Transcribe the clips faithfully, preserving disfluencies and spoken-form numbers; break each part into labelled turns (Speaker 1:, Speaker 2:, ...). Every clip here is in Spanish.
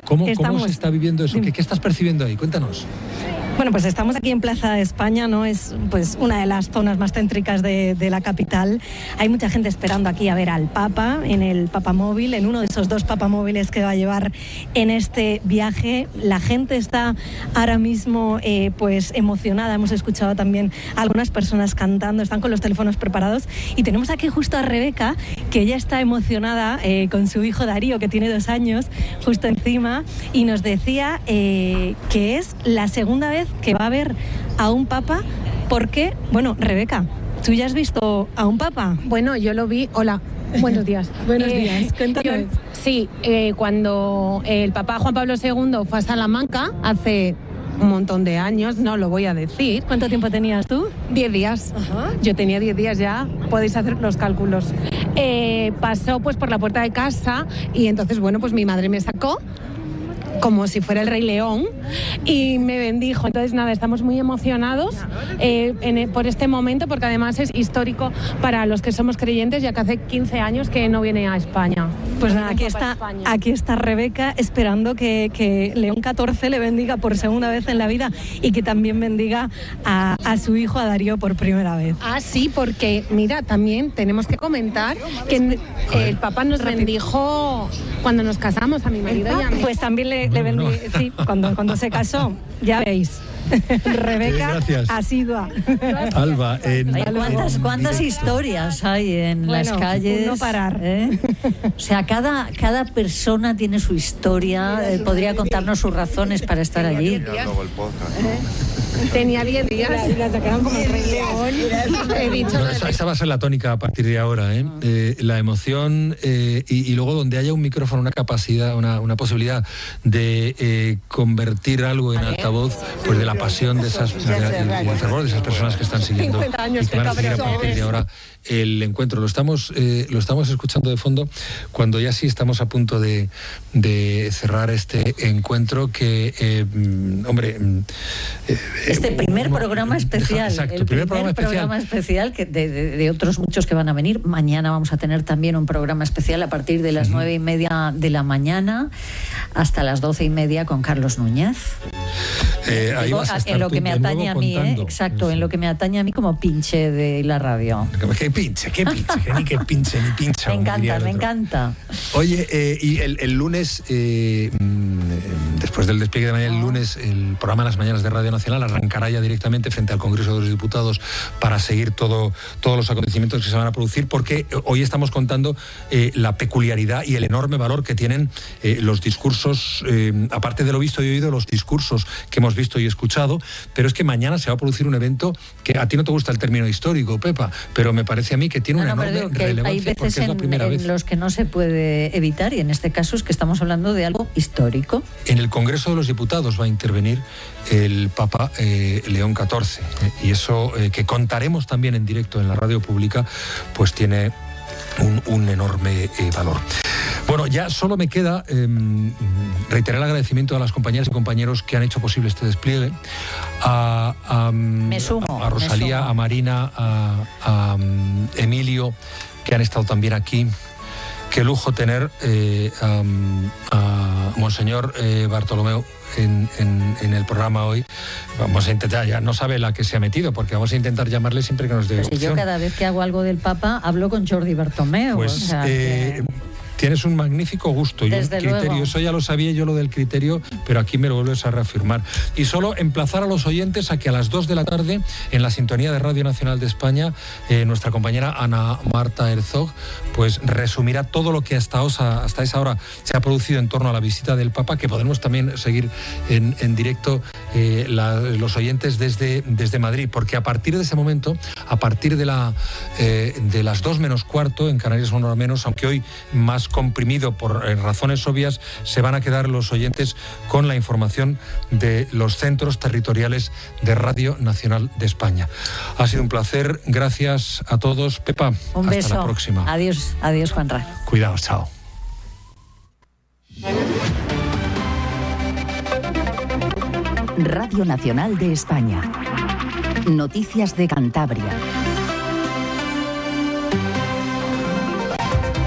Speaker 1: ¿Cómo,
Speaker 2: estamos...
Speaker 1: ¿Cómo se está viviendo eso? ¿Qué, ¿Qué estás percibiendo ahí? Cuéntanos.
Speaker 2: Bueno, pues estamos aquí en Plaza de España, ¿no? Es pues una de las zonas más céntricas de, de la capital. Hay mucha gente esperando aquí a ver al Papa en el Papamóvil, en uno de esos dos Papamóviles que va a llevar en este viaje. La gente está ahora mismo eh, pues emocionada. Hemos escuchado también a algunas personas cantando, están con los teléfonos preparados. Y tenemos aquí justo a Rebeca, que ella está emocionada eh, con su hijo Darío, que tiene dos años, justo encima, y nos decía eh, que es la segunda vez que va a ver a un papa, porque, bueno, Rebeca, ¿tú ya has visto a un papa?
Speaker 3: Bueno, yo lo vi, hola, buenos días.
Speaker 2: Buenos
Speaker 3: eh,
Speaker 2: días, cuéntanos.
Speaker 3: Yo, sí, eh, cuando el Papa Juan Pablo segundo fue a Salamanca, hace un montón de años, no lo voy a decir.
Speaker 2: ¿Cuánto tiempo tenías tú?
Speaker 3: Diez días.
Speaker 2: Ajá.
Speaker 3: Yo tenía diez días ya, podéis hacer los cálculos. Eh, pasó pues por la puerta de casa y entonces, bueno, pues mi madre me sacó como si fuera el Rey León y me bendijo. Entonces nada, estamos muy emocionados eh, en, por este momento, porque además es histórico para los que somos creyentes, ya que hace quince años que no viene a España.
Speaker 2: Pues nada, aquí está, aquí está Rebeca esperando que, que León catorce le bendiga por segunda vez en la vida y que también bendiga a, a su hijo, a Darío, por primera vez.
Speaker 3: Ah, sí, porque mira, también tenemos que comentar que eh, el Papa nos bendijo cuando nos casamos, a mi marido y a mí.
Speaker 2: Pues también le Le vendí, sí, cuando, cuando se casó, ya veis. Rebeca, asidua.
Speaker 1: Alba, en,
Speaker 4: Ay, ¿cuántas, cuántas historias hay en
Speaker 2: bueno,
Speaker 4: las calles?
Speaker 2: No parar.
Speaker 4: ¿eh? O sea, cada, cada persona tiene su historia, eh, podría contarnos sus razones para estar allí.
Speaker 3: Tenía diez días y la sacaron como el Rey León. He dicho,
Speaker 1: no, esa, esa va a ser la tónica a partir de ahora, ¿eh? Eh, la emoción eh, y, y luego donde haya un micrófono, una capacidad, una, una posibilidad de eh, convertir algo en altavoz, pues de la pasión de esas, de la, y el fervor de esas personas que están siguiendo y que van a seguir a partir de ahora el encuentro. Lo estamos, eh, lo estamos escuchando de fondo cuando ya sí estamos a punto de, de cerrar este encuentro que, eh, hombre...
Speaker 4: Eh, este primer
Speaker 1: no,
Speaker 4: programa especial,
Speaker 1: exacto,
Speaker 4: el primer,
Speaker 1: primer programa
Speaker 4: programa especial, especial que de, de, de otros muchos que van a venir. Mañana vamos a tener también un programa especial a partir de las nueve uh-huh. y media de la mañana hasta las doce y media con Carlos Núñez.
Speaker 1: Eh, ahí
Speaker 4: Digo,
Speaker 1: vas a estar
Speaker 4: en lo que me atañe a mí, ¿eh? Exacto,
Speaker 1: sí.
Speaker 4: en lo que me atañe a mí como pinche de la radio.
Speaker 1: ¿Qué pinche? ¿Qué pinche? Que ni que pinche ni pincha.
Speaker 4: Me encanta, me encanta.
Speaker 1: Oye, eh, y el, el lunes, eh, después del despliegue de mañana, el lunes, el programa Las Mañanas de Radio Nacional arrancará ya directamente frente al Congreso de los Diputados para seguir todo, todos los acontecimientos que se van a producir, porque hoy estamos contando eh, la peculiaridad y el enorme valor que tienen eh, los discursos, eh, aparte de lo visto y oído, los discursos que hemos visto y escuchado, pero es que mañana se va a producir un evento que a ti no te gusta el término histórico, Pepa, pero me parece a mí que tiene no, una
Speaker 4: no,
Speaker 1: enorme
Speaker 4: digo que
Speaker 1: relevancia
Speaker 4: hay veces
Speaker 1: porque es la
Speaker 4: en,
Speaker 1: primera
Speaker 4: en
Speaker 1: vez.
Speaker 4: los que no se puede evitar, y en este caso es que estamos hablando de algo histórico.
Speaker 1: En el Congreso de los Diputados va a intervenir el Papa eh, León catorce, eh, y eso eh, que contaremos también en directo en la radio pública, pues tiene un, un enorme eh, valor. Bueno, ya solo me queda eh, reiterar el agradecimiento a las compañeras y compañeros que han hecho posible este despliegue, a, a,
Speaker 4: me sumo,
Speaker 1: a Rosalía,
Speaker 4: me sumo.
Speaker 1: a Marina, a, a Emilio, que han estado también aquí. Qué lujo tener eh, a, a Monseñor eh, Bartolomeu en, en, en el programa hoy. Vamos a intentar, ya no sabe la que se ha metido, porque vamos a intentar llamarle siempre que nos dé
Speaker 4: pues
Speaker 1: opción.
Speaker 4: Si yo cada vez que hago algo del Papa hablo con Jordi Bartomeu.
Speaker 1: Pues,
Speaker 4: o sea,
Speaker 1: eh,
Speaker 4: que...
Speaker 1: Tienes un magnífico gusto y
Speaker 4: Desde
Speaker 1: un criterio.
Speaker 4: luego.
Speaker 1: Eso ya lo sabía yo, lo del criterio, pero aquí me lo vuelves a reafirmar. Y solo emplazar a los oyentes a que a las dos de la tarde, en la sintonía de Radio Nacional de España, eh, nuestra compañera Ana Marta Herzog, pues resumirá todo lo que hasta, osa, hasta esa hora se ha producido en torno a la visita del Papa, que podemos también seguir en, en directo eh, la, los oyentes desde, desde Madrid, porque a partir de ese momento, a partir de, la, eh, de las dos menos cuarto, en Canarias una hora menos, aunque hoy más comprimido por eh, razones obvias, se van a quedar los oyentes con la información de los centros territoriales de Radio Nacional de España. Ha sido un placer, gracias a todos. Pepa,
Speaker 4: un
Speaker 1: hasta
Speaker 4: beso.
Speaker 1: la próxima.
Speaker 4: Adiós, adiós, Juanra.
Speaker 1: Cuidaos, chao.
Speaker 5: Radio Nacional de España. Noticias de Cantabria.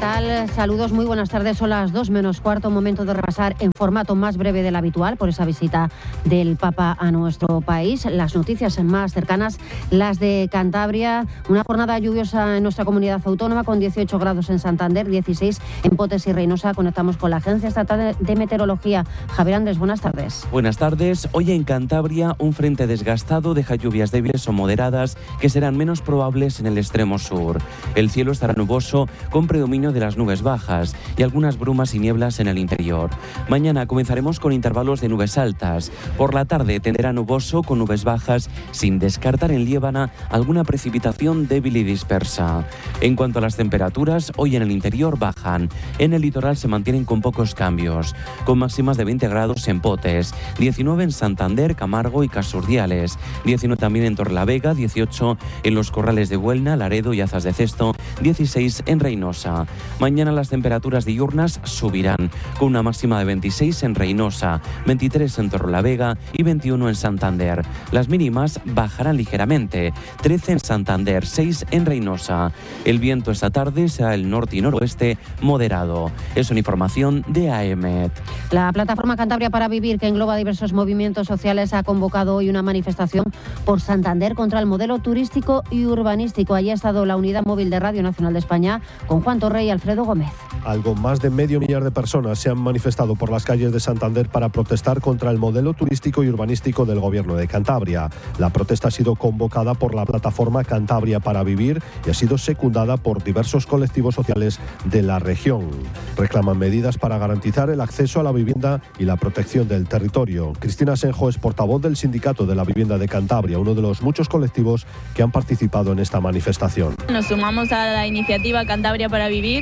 Speaker 6: tal? Saludos, muy buenas tardes. Son las dos menos cuarto, momento de repasar en formato más breve del habitual por esa visita del Papa a nuestro país. Las noticias más cercanas, las de Cantabria. Una jornada lluviosa en nuestra comunidad autónoma con dieciocho grados en Santander, dieciséis en Potes y Reynosa. Conectamos con la Agencia Estatal de Meteorología. Javier Andrés, buenas tardes.
Speaker 7: Buenas tardes. Hoy en Cantabria un frente desgastado deja lluvias débiles o moderadas que serán menos probables en el extremo sur. El cielo estará nuboso con predominio de las nubes bajas y algunas brumas y nieblas en el interior. Mañana comenzaremos con intervalos de nubes altas. Por la tarde tenderá nuboso con nubes bajas, sin descartar en Liébana alguna precipitación débil y dispersa. En cuanto a las temperaturas, hoy en el interior bajan. En el litoral se mantienen con pocos cambios, con máximas de veinte grados en Potes, diecinueve en Santander, Camargo y Casurdiales, diecinueve también en Torrelavega, dieciocho en los Corrales de Huelna, Laredo y Azas de Cesto, dieciséis en Reynosa. Mañana las temperaturas diurnas subirán, con una máxima de veintiséis en Reynosa, veintitrés en Torrelavega y veintiuno en Santander. Las mínimas bajarán ligeramente, trece en Santander, seis en Reynosa. El viento esta tarde será el norte y noroeste moderado. Es una información de A E M E T.
Speaker 6: La plataforma Cantabria para Vivir, que engloba diversos movimientos sociales, ha convocado hoy una manifestación por Santander contra el modelo turístico y urbanístico. Allí ha estado la unidad móvil de Radio Nacional de España con Juan Torre y Alfredo Gómez.
Speaker 8: Algo más de medio millar de personas se han manifestado por las calles de Santander para protestar contra el modelo turístico y urbanístico del Gobierno de Cantabria. La protesta ha sido convocada por la plataforma Cantabria para Vivir y ha sido secundada por diversos colectivos sociales de la región. Reclaman medidas para garantizar el acceso a la vivienda y la protección del territorio. Cristina Senjo es portavoz del Sindicato de la Vivienda de Cantabria, uno de los muchos colectivos que han participado en esta manifestación.
Speaker 9: Nos sumamos a la iniciativa Cantabria para Vivir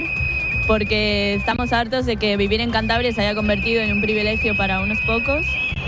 Speaker 9: porque estamos hartos de que vivir en Cantabria se haya convertido en un privilegio para unos pocos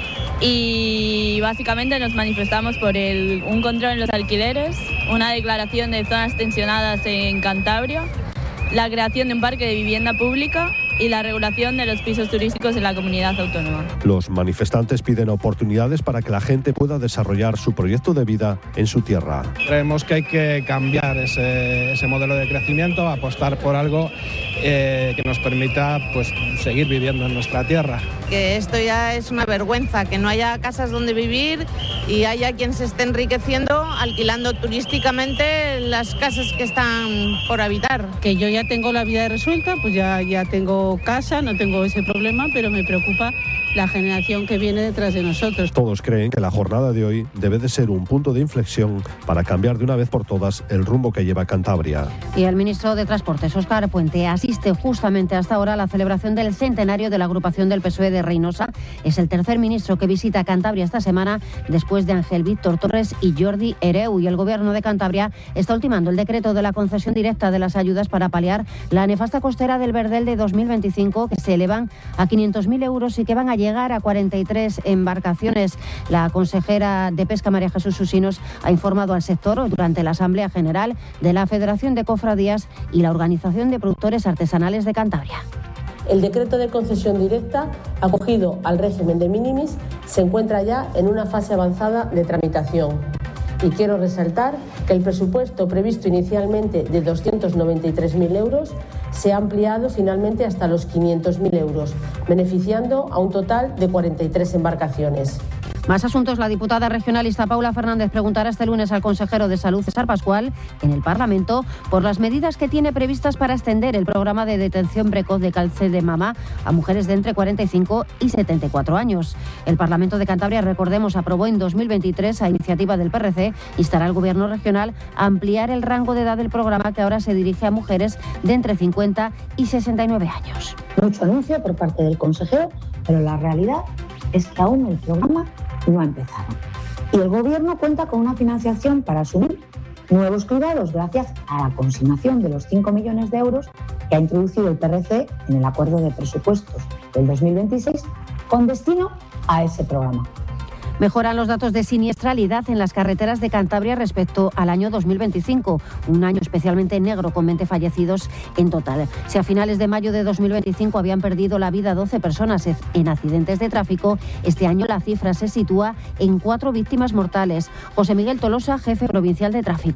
Speaker 9: y básicamente nos manifestamos por el, un control en los alquileres, una declaración de zonas tensionadas en Cantabria, la creación de un parque de vivienda pública y la regulación de los pisos turísticos en la comunidad autónoma.
Speaker 8: Los manifestantes piden oportunidades para que la gente pueda desarrollar su proyecto de vida en su tierra.
Speaker 10: Creemos que hay que cambiar ese, ese modelo de crecimiento, apostar por algo eh, que nos permita pues, seguir viviendo en nuestra tierra.
Speaker 11: Que esto ya es una vergüenza, que no haya casas donde vivir y haya quien se esté enriqueciendo alquilando turísticamente las casas que están por habitar.
Speaker 12: Que yo ya tengo la vida resuelta, pues ya, ya tengo casa, no tengo ese problema, pero me preocupa la generación que viene detrás de nosotros.
Speaker 8: Todos creen que la jornada de hoy debe de ser un punto de inflexión para cambiar de una vez por todas el rumbo que lleva Cantabria.
Speaker 6: Y el ministro de Transportes, Óscar Puente, asiste justamente hasta ahora a la celebración del centenario de la agrupación del P S O E de Reynosa. Es el tercer ministro que visita Cantabria esta semana, después de Ángel Víctor Torres y Jordi Hereu. Y el Gobierno de Cantabria está ultimando el decreto de la concesión directa de las ayudas para paliar la nefasta costera del Verdel de dos mil veinticinco, que se elevan a quinientos mil euros y que van a llegar a cuarenta y tres embarcaciones. La consejera de Pesca, María Jesús Susinos, ha informado al sector durante la Asamblea General de la Federación de Cofradías y la Organización de Productores Artesanales de Cantabria.
Speaker 13: El decreto de concesión directa, acogido al régimen de minimis, se encuentra ya en una fase avanzada de tramitación. Y quiero resaltar que el presupuesto previsto inicialmente de doscientos noventa y tres mil euros se ha ampliado finalmente hasta los quinientos mil euros, beneficiando a un total de cuarenta y tres embarcaciones.
Speaker 6: Más asuntos. La diputada regionalista Paula Fernández preguntará este lunes al consejero de Salud, César Pascual, en el Parlamento por las medidas que tiene previstas para extender el programa de detención precoz de cáncer de mama a mujeres de entre cuarenta y cinco y setenta y cuatro años. El Parlamento de Cantabria, recordemos, aprobó en dos mil veintitrés, a iniciativa del P R C, instará al Gobierno regional a ampliar el rango de edad del programa, que ahora se dirige a mujeres de entre cincuenta y sesenta y nueve años.
Speaker 14: Mucho anuncio por parte del consejero, pero la realidad es que aún el programa no ha empezado. Y el Gobierno cuenta con una financiación para asumir nuevos cuidados gracias a la consignación de los cinco millones de euros que ha introducido el P R C en el acuerdo de presupuestos del dos mil veintiséis con destino a ese programa.
Speaker 6: Mejoran los datos de siniestralidad en las carreteras de Cantabria respecto al año dos mil veinticinco, un año especialmente negro con veinte fallecidos en total. Si a finales de mayo de dos mil veinticinco habían perdido la vida doce personas en accidentes de tráfico, este año la cifra se sitúa en cuatro víctimas mortales. José Miguel Tolosa, jefe provincial de tráfico.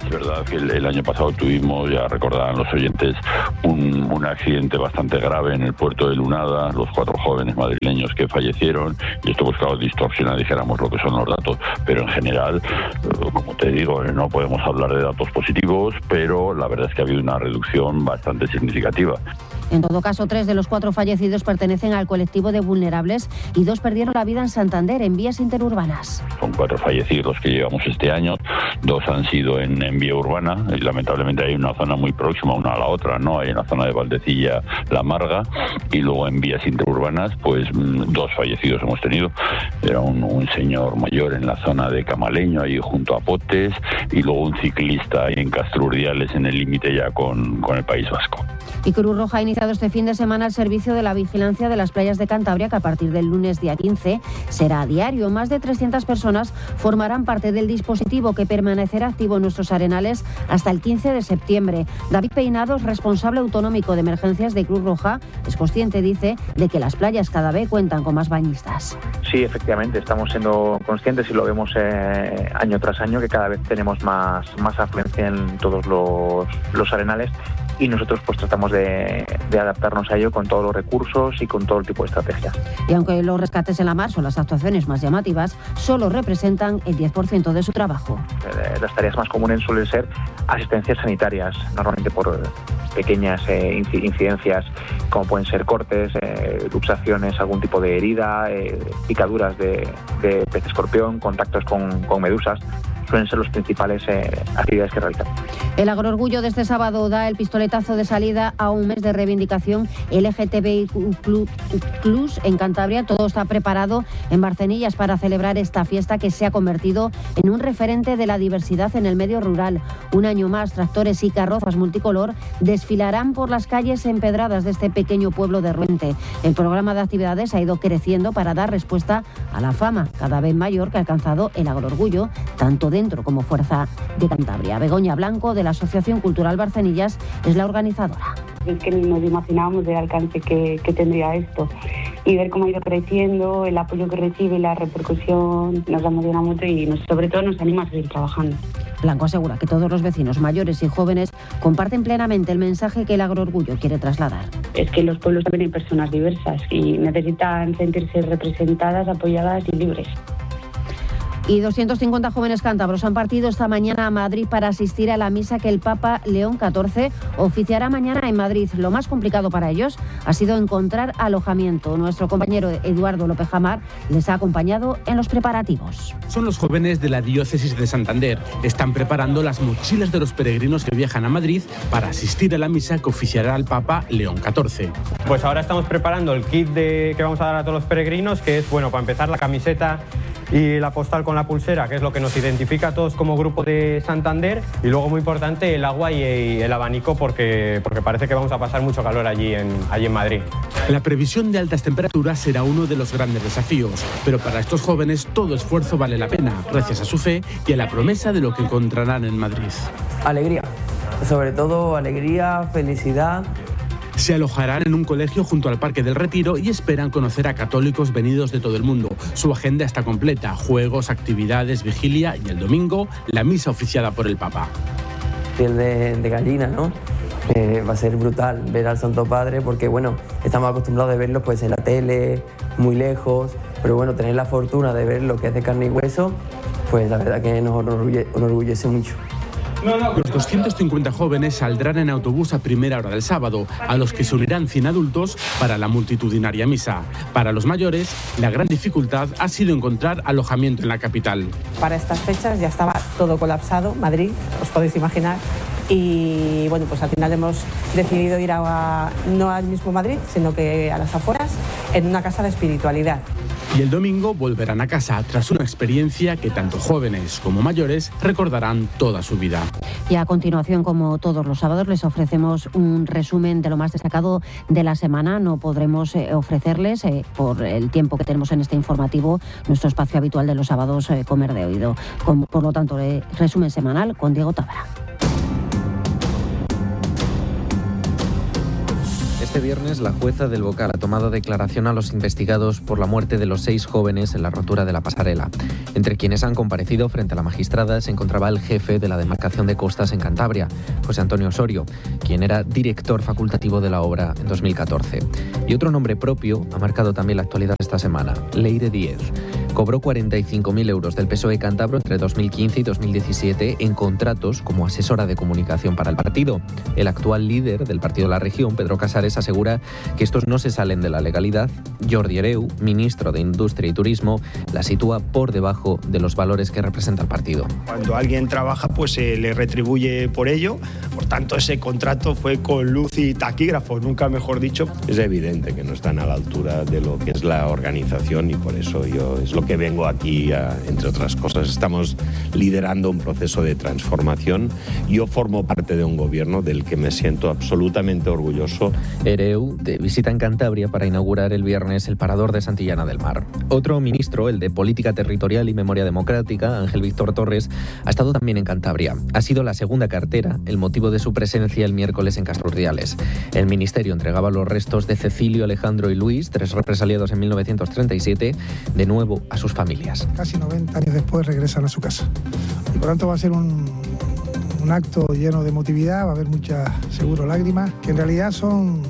Speaker 15: Es verdad que el, el año pasado tuvimos, ya recordarán los oyentes, un, un accidente bastante grave en el puerto de Lunada, los cuatro jóvenes madrileños que fallecieron, y esto pues claro distorsiona, dijéramos, lo que son los datos, pero en general, como te digo, no podemos hablar de datos positivos, pero la verdad es que ha habido una reducción bastante significativa.
Speaker 6: En todo caso, tres de los cuatro fallecidos pertenecen al colectivo de vulnerables y dos perdieron la vida en Santander, en vías interurbanas.
Speaker 15: Son cuatro fallecidos que llevamos este año, dos han sido en, en vía urbana, y lamentablemente hay una zona muy próxima una a la otra, ¿no? Hay en la zona de Valdecilla, La Marga, y luego en vías interurbanas, pues dos fallecidos hemos tenido. Era un, un señor mayor en la zona de Camaleño, ahí junto a Potes, y luego un ciclista ahí en Castrurdiales, en el límite ya con, con el País Vasco.
Speaker 6: Y Cruz Roja ha iniciado este fin de semana el servicio de la vigilancia de las playas de Cantabria, que a partir del lunes día quince será a diario. Más de trescientas personas formarán parte del dispositivo que permanecerá activo en nuestros arenales hasta el quince de septiembre. David Peinados, responsable autonómico de emergencias de Cruz Roja, es consciente, dice, de que las playas cada vez cuentan con más bañistas.
Speaker 16: Sí, efectivamente, estamos siendo conscientes y lo vemos eh, año tras año, que cada vez tenemos más, más afluencia en todos los, los arenales. Y nosotros pues tratamos de, de adaptarnos a ello con todos los recursos y con todo el tipo de estrategias.
Speaker 6: Y aunque los rescates en la mar son las actuaciones más llamativas, solo representan el diez por ciento de su trabajo.
Speaker 16: Eh, las tareas más comunes suelen ser asistencias sanitarias, normalmente por pequeñas eh, incidencias como pueden ser cortes, eh, luxaciones, algún tipo de herida, eh, picaduras de, de pez escorpión, contactos con, con medusas. Suelen ser los principales eh, actividades que realizan.
Speaker 6: El agroorgullo de este sábado da el pistoletazo de salida a un mes de reivindicación L G T B I Q plus en Cantabria. Todo está preparado en Barcenillas para celebrar esta fiesta que se ha convertido en un referente de la diversidad en el medio rural. Un año más, tractores y carrozas multicolor desfilarán por las calles empedradas de este pequeño pueblo de Ruente. El programa de actividades ha ido creciendo para dar respuesta a la fama cada vez mayor que ha alcanzado el agroorgullo, tanto de dentro como fuerza de Cantabria. Begoña Blanco, de la Asociación Cultural Barcenillas, es la organizadora.
Speaker 17: Es que ni nos imaginábamos del alcance que, que tendría esto. Y ver cómo ha ido creciendo, el apoyo que recibe, la repercusión, nos emociona mucho y nos, sobre todo nos anima a seguir trabajando.
Speaker 6: Blanco asegura que todos los vecinos mayores y jóvenes comparten plenamente el mensaje que el agroorgullo quiere trasladar.
Speaker 17: Es que en los pueblos también hay personas diversas y necesitan sentirse representadas, apoyadas y libres.
Speaker 6: Y doscientos cincuenta jóvenes cántabros han partido esta mañana a Madrid para asistir a la misa que el Papa León catorce oficiará mañana en Madrid. Lo más complicado para ellos ha sido encontrar alojamiento. Nuestro compañero Eduardo López Jamar les ha acompañado en los preparativos.
Speaker 18: Son los jóvenes de la diócesis de Santander. Están preparando las mochilas de los peregrinos que viajan a Madrid para asistir a la misa que oficiará el Papa León catorce.
Speaker 19: Pues ahora estamos preparando el kit de, que vamos a dar a todos los peregrinos, que es, bueno, para empezar, la camiseta y la postal con la pulsera, que es lo que nos identifica a todos como grupo de Santander, y luego muy importante el agua y el abanico, porque, porque parece que vamos a pasar mucho calor allí en, allí en Madrid.
Speaker 18: La previsión de altas temperaturas será uno de los grandes desafíos, pero para estos jóvenes todo esfuerzo vale la pena, gracias a su fe y a la promesa de lo que encontrarán en Madrid.
Speaker 20: Alegría, sobre todo alegría, felicidad.
Speaker 18: Se alojarán en un colegio junto al Parque del Retiro y esperan conocer a católicos venidos de todo el mundo. Su agenda está completa: juegos, actividades, vigilia y el domingo la misa oficiada por el Papa.
Speaker 20: Piel de, de gallina, ¿no? Eh, va a ser brutal ver al Santo Padre porque, bueno, estamos acostumbrados a verlo pues en la tele, muy lejos, pero bueno, tener la fortuna de ver lo que es de carne y hueso, pues la verdad que nos enorgulle, enorgullece mucho.
Speaker 18: Los doscientos cincuenta jóvenes saldrán en autobús a primera hora del sábado, a los que se unirán cien adultos para la multitudinaria misa. Para los mayores, la gran dificultad ha sido encontrar alojamiento en la capital.
Speaker 21: Para estas fechas ya estaba todo colapsado, Madrid, os podéis imaginar, y bueno, pues al final hemos decidido ir a, no al mismo Madrid, sino que a las afueras, en una casa de espiritualidad.
Speaker 18: Y el domingo volverán a casa tras una experiencia que tanto jóvenes como mayores recordarán toda su vida.
Speaker 6: Y a continuación, como todos los sábados, les ofrecemos un resumen de lo más destacado de la semana. No podremos eh, ofrecerles, eh, por el tiempo que tenemos en este informativo, nuestro espacio habitual de los sábados, eh, Comer de Oído. Con, por lo tanto, eh, resumen semanal con Diego Tábara.
Speaker 2: Este viernes, la jueza del Bocal ha tomado declaración a los investigados por la muerte de los seis jóvenes en la rotura de la pasarela. Entre quienes han comparecido frente a la magistrada se encontraba el jefe de la demarcación de costas en Cantabria, José Antonio Osorio, quien era director facultativo de la obra en dos mil catorce. Y otro nombre propio ha marcado también la actualidad esta semana, Leire Díez. Cobró cuarenta y cinco mil euros del P S O E cántabro entre dos mil quince y dos mil diecisiete en contratos como asesora de comunicación para el partido. El actual líder del partido de la región, Pedro Casares, asegura que estos no se salen de la legalidad. Jordi Hereu, ministro de Industria y Turismo, la sitúa por debajo de los valores que representa el partido.
Speaker 22: Cuando alguien trabaja, pues se le retribuye por ello. Por tanto, ese contrato fue con luz y taquígrafo, nunca mejor dicho.
Speaker 23: Es evidente que no están a la altura de lo que es la organización y por eso yo es lo que vengo aquí, a, entre otras cosas. Estamos liderando un proceso de transformación. Yo formo parte de un gobierno del que me siento absolutamente orgulloso.
Speaker 2: Hereu de visita en Cantabria para inaugurar el viernes el parador de Santillana del Mar. Otro ministro, el de Política Territorial y Memoria Democrática, Ángel Víctor Torres, ha estado también en Cantabria. Ha sido la segunda cartera, el motivo de su presencia el miércoles en Castrurdiales. El ministerio entregaba los restos de Cecilio, Alejandro y Luis, tres represaliados en mil novecientos treinta y siete, de nuevo a sus familias.
Speaker 24: Casi noventa años después regresan a su casa. Y por tanto va a ser un, un acto lleno de emotividad, va a haber muchas, seguro, lágrimas, que en realidad son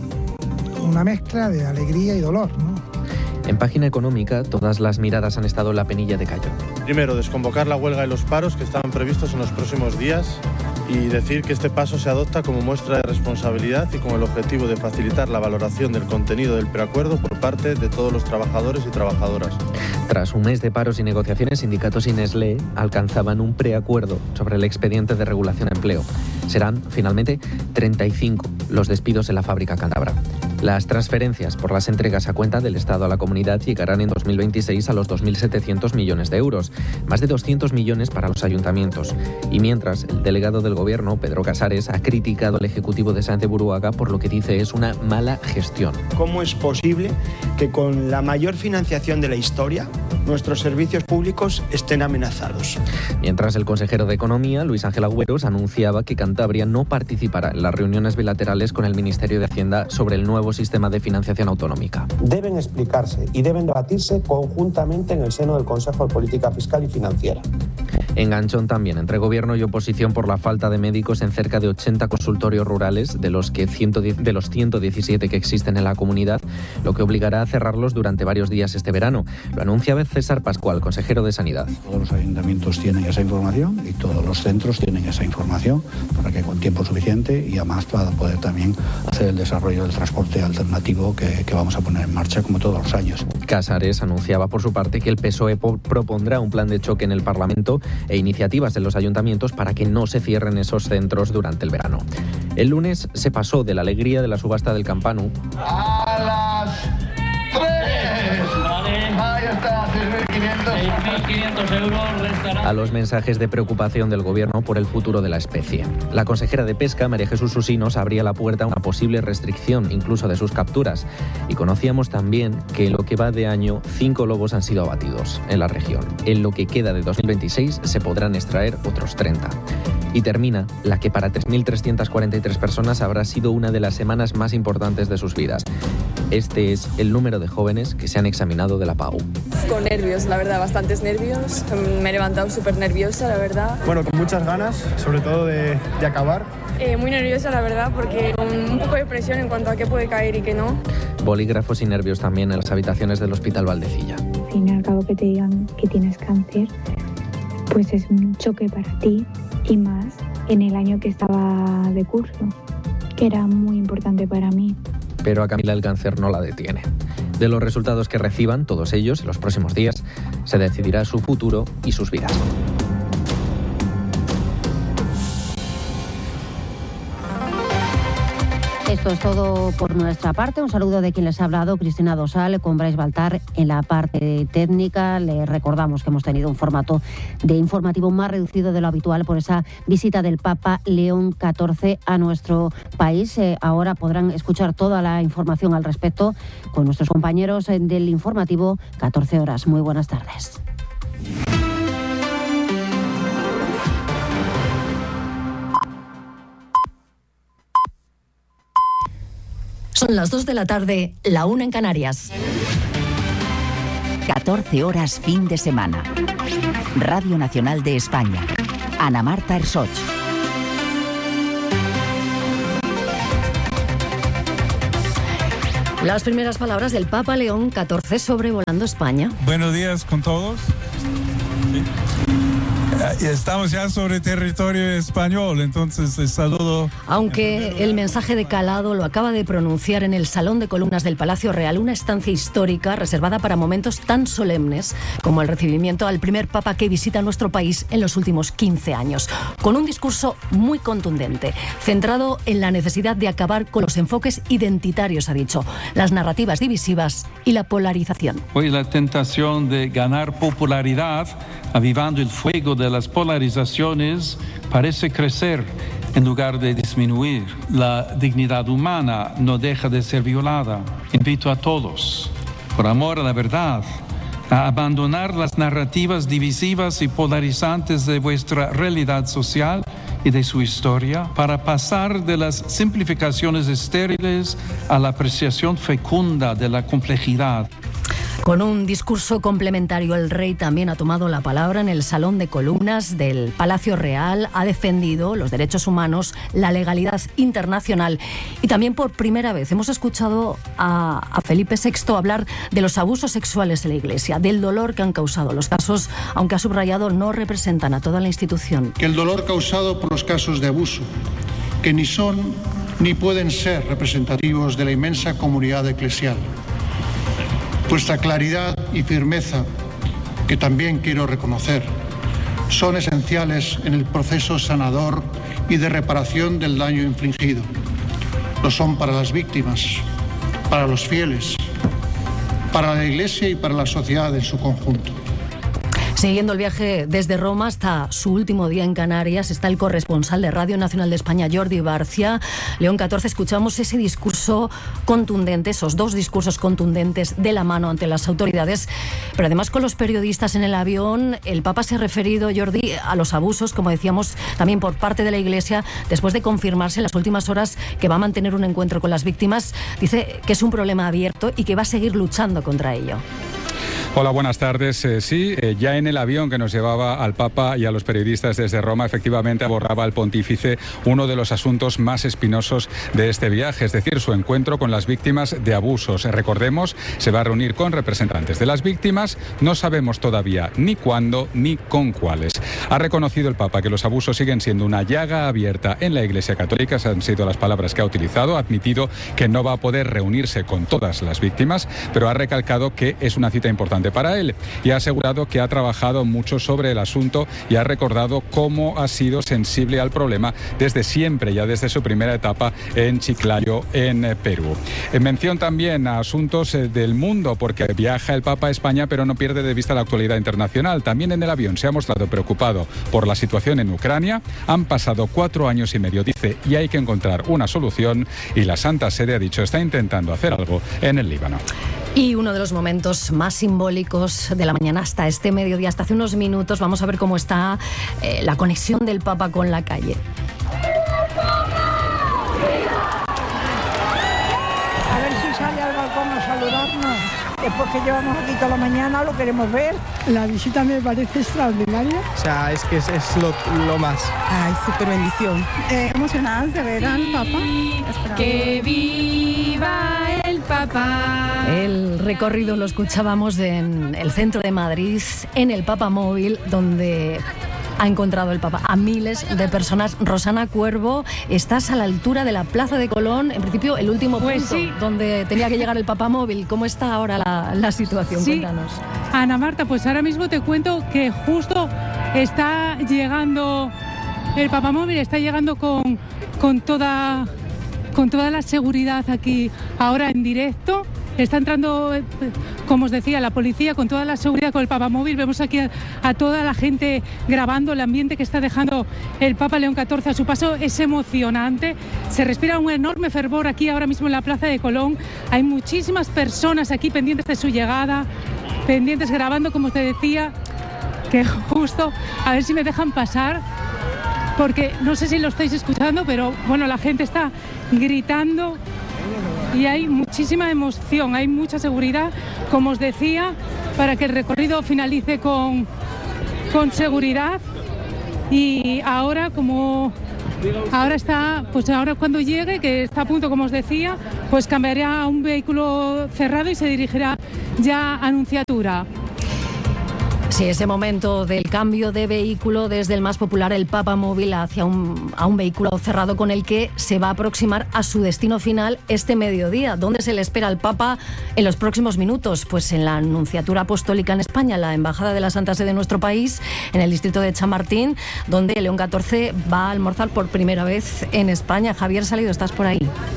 Speaker 24: una mezcla de alegría y dolor, ¿no?
Speaker 2: En Página Económica, todas las miradas han estado en la penilla de Cayón.
Speaker 25: Primero, desconvocar la huelga y los paros que estaban previstos en los próximos días y decir que este paso se adopta como muestra de responsabilidad y con el objetivo de facilitar la valoración del contenido del preacuerdo por parte de todos los trabajadores y trabajadoras.
Speaker 2: Tras un mes de paros y negociaciones, sindicatos y Nestlé alcanzaban un preacuerdo sobre el expediente de regulación de empleo. Serán, finalmente, treinta y cinco los despidos en la fábrica cántabra. Las transferencias por las entregas a cuenta del Estado a la comunidad llegarán en dos mil veintiséis a los dos mil setecientos millones de euros, más de doscientos millones para los ayuntamientos. Y mientras, el delegado del Gobierno, Pedro Casares, ha criticado al Ejecutivo de Sáenz de Buruaga por lo que dice es una mala gestión.
Speaker 22: ¿Cómo es posible que con la mayor financiación de la historia nuestros servicios públicos estén amenazados?
Speaker 2: Mientras, el consejero de Economía, Luis Ángel Agüeros, anunciaba que Cantabria no participará en las reuniones bilaterales con el Ministerio de Hacienda sobre el nuevo sistema de financiación autonómica.
Speaker 26: Deben explicarse y deben debatirse conjuntamente en el seno del Consejo de Política Fiscal y Financiera.
Speaker 2: Enganchón también entre Gobierno y oposición por la falta de médicos en cerca de ochenta consultorios rurales, de los, que ciento diez, de los ciento diecisiete que existen en la comunidad, lo que obligará a cerrarlos durante varios días este verano. Lo anunciaba César Pascual, consejero de Sanidad.
Speaker 27: Todos los ayuntamientos tienen esa información y todos los centros tienen esa información para que con tiempo suficiente y además para poder también hacer el desarrollo del transporte alternativo que, que vamos a poner en marcha como todos los años.
Speaker 2: Casares anunciaba por su parte que el P S O E propondrá un plan de choque en el Parlamento e iniciativas en los ayuntamientos para que no se cierren esos centros durante el verano. El lunes se pasó de la alegría de la subasta del Campanu
Speaker 28: a las tres. Ahí está, seis mil quinientos euros restarán.
Speaker 2: A los mensajes de preocupación del Gobierno por el futuro de la especie. La consejera de Pesca, María Jesús Usinos, abría la puerta a una posible restricción incluso de sus capturas. Y conocíamos también que en lo que va de año, cinco lobos han sido abatidos en la región. En lo que queda de dos mil veintiséis se podrán extraer otros treinta. Y termina la que para tres mil trescientas cuarenta y tres personas habrá sido una de las semanas más importantes de sus vidas. Este es el número de jóvenes que se han examinado de la P A U.
Speaker 29: Con nervios, la verdad, bastantes nervios. Me he levantado súper nerviosa, la verdad.
Speaker 22: Bueno, con muchas ganas, sobre todo de, de acabar.
Speaker 29: Eh, muy nerviosa, la verdad, porque con un poco de presión en cuanto a qué puede caer y qué no.
Speaker 2: Bolígrafos y nervios también en las habitaciones del Hospital Valdecilla.
Speaker 30: Al fin y al cabo que te digan que tienes cáncer, pues es un choque para ti y más en el año que estaba de curso, que era muy importante para mí.
Speaker 2: Pero a Camila el cáncer no la detiene. De los resultados que reciban, todos ellos, en los próximos días, se decidirá su futuro y sus vidas.
Speaker 6: Esto es todo por nuestra parte. Un saludo de quien les ha hablado, Cristina Dosal, con Brais Baltar en la parte técnica. Les recordamos que hemos tenido un formato de informativo más reducido de lo habitual por esa visita del Papa León catorce a nuestro país. Eh, ahora podrán escuchar toda la información al respecto con nuestros compañeros del informativo catorce horas. Muy buenas tardes.
Speaker 31: Son
Speaker 1: Son las dos de la tarde, la una en Canarias.
Speaker 3: catorce horas fin de semana. Radio Nacional de España. Ana Marta Ersoch.
Speaker 1: Las primeras palabras del Papa León catorce sobrevolando España.
Speaker 4: Buenos días con todos. Sí. Estamos ya sobre territorio español, entonces les saludo.
Speaker 1: Aunque el mensaje de calado lo acaba de pronunciar en el Salón de Columnas del Palacio Real, una estancia histórica reservada para momentos tan solemnes como el recibimiento al primer papa que visita nuestro país en los últimos quince años, con un discurso muy contundente, centrado en la necesidad de acabar con los enfoques identitarios, ha dicho, las narrativas divisivas y la polarización.
Speaker 5: Hoy la tentación de ganar popularidad, avivando el fuego de las polarizaciones, parece crecer en lugar de disminuir. La dignidad humana no deja de ser violada. Invito a todos, por amor a la verdad, a abandonar las narrativas divisivas y polarizantes de vuestra realidad social y de su historia, para pasar de las simplificaciones estériles a la apreciación fecunda de la complejidad.
Speaker 1: Con un discurso complementario, el rey también ha tomado la palabra en el Salón de Columnas del Palacio Real, ha defendido los derechos humanos, la legalidad internacional y también por primera vez hemos escuchado a, a Felipe sexto hablar de los abusos sexuales en la Iglesia, del dolor que han causado los casos, aunque ha subrayado no representan a toda la institución.
Speaker 7: Que el dolor causado por los casos de abuso, que ni son ni pueden ser representativos de la inmensa comunidad eclesial. Vuestra claridad y firmeza, que también quiero reconocer, son esenciales en el proceso sanador y de reparación del daño infligido. Lo son para las víctimas, para los fieles, para la Iglesia y para la sociedad en su conjunto.
Speaker 1: Siguiendo el viaje desde Roma hasta su último día en Canarias está el corresponsal de Radio Nacional de España, Jordi Barcia. León catorce, escuchamos ese discurso contundente, esos dos discursos contundentes de la mano ante las autoridades, pero además con los periodistas en el avión. El Papa se ha referido, Jordi, a los abusos, como decíamos, también por parte de la Iglesia, después de confirmarse en las últimas horas que va a mantener un encuentro con las víctimas. Dice que es un problema abierto y que va a seguir luchando contra ello.
Speaker 8: Hola, buenas tardes. Eh, sí, eh, ya en el avión que nos llevaba al Papa y a los periodistas desde Roma, efectivamente abordaba el pontífice uno de los asuntos más espinosos de este viaje, es decir, su encuentro con las víctimas de abusos. Recordemos, se va a reunir con representantes de las víctimas, no sabemos todavía ni cuándo ni con cuáles. Ha reconocido el Papa que los abusos siguen siendo una llaga abierta en la Iglesia Católica, esas han sido las palabras que ha utilizado, ha admitido que no va a poder reunirse con todas las víctimas, pero ha recalcado que es una cita importante para él y ha asegurado que ha trabajado mucho sobre el asunto y ha recordado cómo ha sido sensible al problema desde siempre, ya desde su primera etapa en Chiclayo, en Perú. En mención también a asuntos del mundo, porque viaja el Papa a España, pero no pierde de vista la actualidad internacional. También en el avión se ha mostrado preocupado por la situación en Ucrania. Han pasado cuatro años y medio, dice, y hay que encontrar una solución, y la Santa Sede, ha dicho, está intentando hacer algo en el Líbano.
Speaker 1: Y uno de los momentos más simbólicos de la mañana hasta este mediodía, hasta hace unos minutos, vamos a ver cómo está eh, la conexión del Papa con la calle.
Speaker 9: A ver si sale al balcón a saludarnos. Después que llevamos aquí toda la mañana, lo queremos ver. La visita me parece extraordinaria.
Speaker 10: O sea, es que es, es lo, lo más.
Speaker 9: Ay, súper bendición. Eh, emocionadas de ver al Papa.
Speaker 1: ¡Que viva el Papa! El recorrido lo escuchábamos en el centro de Madrid, en el Papa Móvil, donde ha encontrado el Papa a miles de personas. Rosana Cuervo, estás a la altura de la Plaza de Colón, en principio el último
Speaker 11: pues
Speaker 1: punto
Speaker 11: sí.
Speaker 1: donde tenía que llegar el Papa Móvil. ¿Cómo está ahora la, la situación?
Speaker 11: Sí.
Speaker 1: Cuéntanos.
Speaker 11: Ana Marta, pues ahora mismo te cuento que justo está llegando el Papa Móvil, está llegando con, con, toda, con toda la seguridad aquí ahora en directo. Está entrando, como os decía, la policía con toda la seguridad con el Papa Móvil. Vemos aquí a, a toda la gente grabando el ambiente que está dejando el Papa León catorce a su paso. Es emocionante. Se respira un enorme fervor aquí ahora mismo en la Plaza de Colón. Hay muchísimas personas aquí pendientes de su llegada, pendientes grabando, como te decía, que justo, a ver si me dejan pasar, porque no sé si lo estáis escuchando, pero bueno, la gente está gritando. y hay muchísima emoción, hay mucha seguridad, como os decía, para que el recorrido finalice con, con seguridad. Y ahora, como ahora está, pues ahora cuando llegue, que está a punto, como os decía, pues cambiará a un vehículo cerrado y se dirigirá ya a Nunciatura.
Speaker 1: Sí, ese momento del cambio de vehículo desde el más popular, el Papa Móvil, hacia un, a un vehículo cerrado con el que se va a aproximar a su destino final este mediodía. ¿Dónde se le espera al Papa en los próximos minutos? Pues en la Nunciatura Apostólica en España, la Embajada de la Santa Sede de nuestro país, en el distrito de Chamartín, donde León catorce va a almorzar por primera vez en España. Javier Salido, ¿estás por ahí?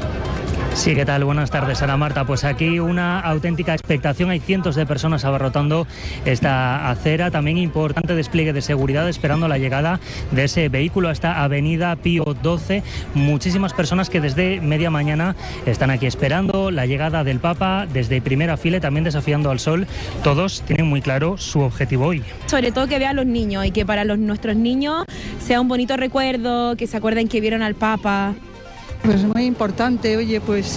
Speaker 12: Sí, ¿qué tal? Buenas tardes, Ana Marta. Pues aquí una auténtica expectación. Hay cientos de personas abarrotando esta acera. También importante despliegue de seguridad esperando la llegada de ese vehículo a esta avenida Pío doce. Muchísimas personas que desde media mañana están aquí esperando la llegada del Papa desde primera fila, también desafiando al sol. Todos tienen muy claro su objetivo hoy.
Speaker 13: Sobre todo que vean a los niños y que para los, nuestros niños sea un bonito recuerdo, que se acuerden que vieron al Papa.
Speaker 14: Pues muy importante, oye, pues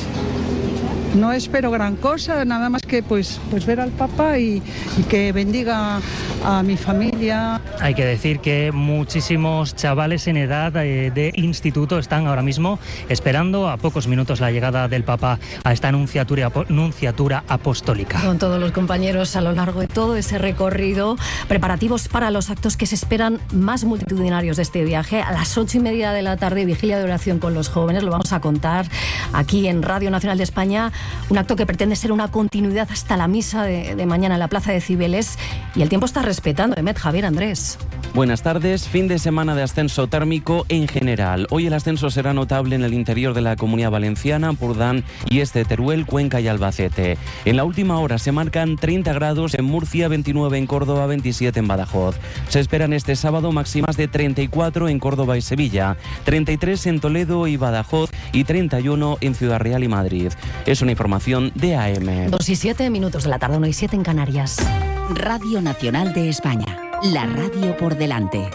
Speaker 14: no espero gran cosa, nada más que pues, pues ver al Papa y, y que bendiga a mi familia.
Speaker 12: Hay que decir que muchísimos chavales en edad eh, de instituto están ahora mismo esperando a pocos minutos la llegada del Papa a esta nunciatura, nunciatura apostólica.
Speaker 1: Con todos los compañeros a lo largo de todo ese recorrido, preparativos para los actos que se esperan más multitudinarios de este viaje. A las ocho y media de la tarde, vigilia de oración con los jóvenes, lo vamos a contar aquí en Radio Nacional de España. Un acto que pretende ser una continuidad hasta la misa de, de mañana en la Plaza de Cibeles. Y el tiempo está respetando, Emet, Javier, Andrés.
Speaker 15: Buenas tardes. Fin de semana de ascenso térmico en general. Hoy el ascenso será notable en el interior de la Comunidad Valenciana, Ampurdán y este Teruel, Cuenca y Albacete. En la última hora se marcan treinta grados en Murcia, veintinueve en Córdoba, veintisiete en Badajoz. Se esperan este sábado máximas de treinta y cuatro en Córdoba y Sevilla, treinta y tres en Toledo y Badajoz y treinta y uno en Ciudad Real y Madrid. Es una información de A M.
Speaker 1: Dos y siete minutos de la tarde, uno y siete en Canarias.
Speaker 3: Radio Nacional de España, la radio por delante.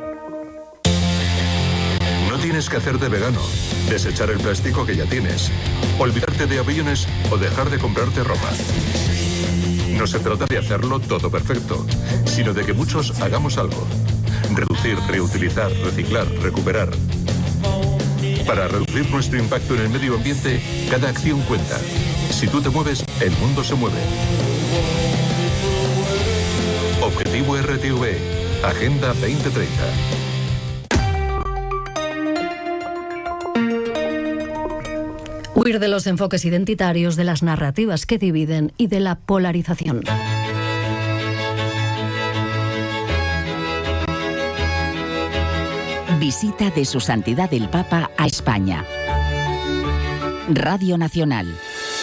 Speaker 16: No tienes que hacerte vegano, desechar el plástico que ya tienes, olvidarte de aviones o dejar de comprarte ropa. No se trata de hacerlo todo perfecto, sino de que muchos hagamos algo. Reducir, reutilizar, reciclar, recuperar. Para reducir nuestro impacto en el medio ambiente, cada acción cuenta. Si tú te mueves, el mundo se mueve. Objetivo R T V, Agenda veinte treinta.
Speaker 1: Huir de los enfoques identitarios, de las narrativas que dividen y de la polarización.
Speaker 3: Visita de Su Santidad el Papa a España. Radio Nacional.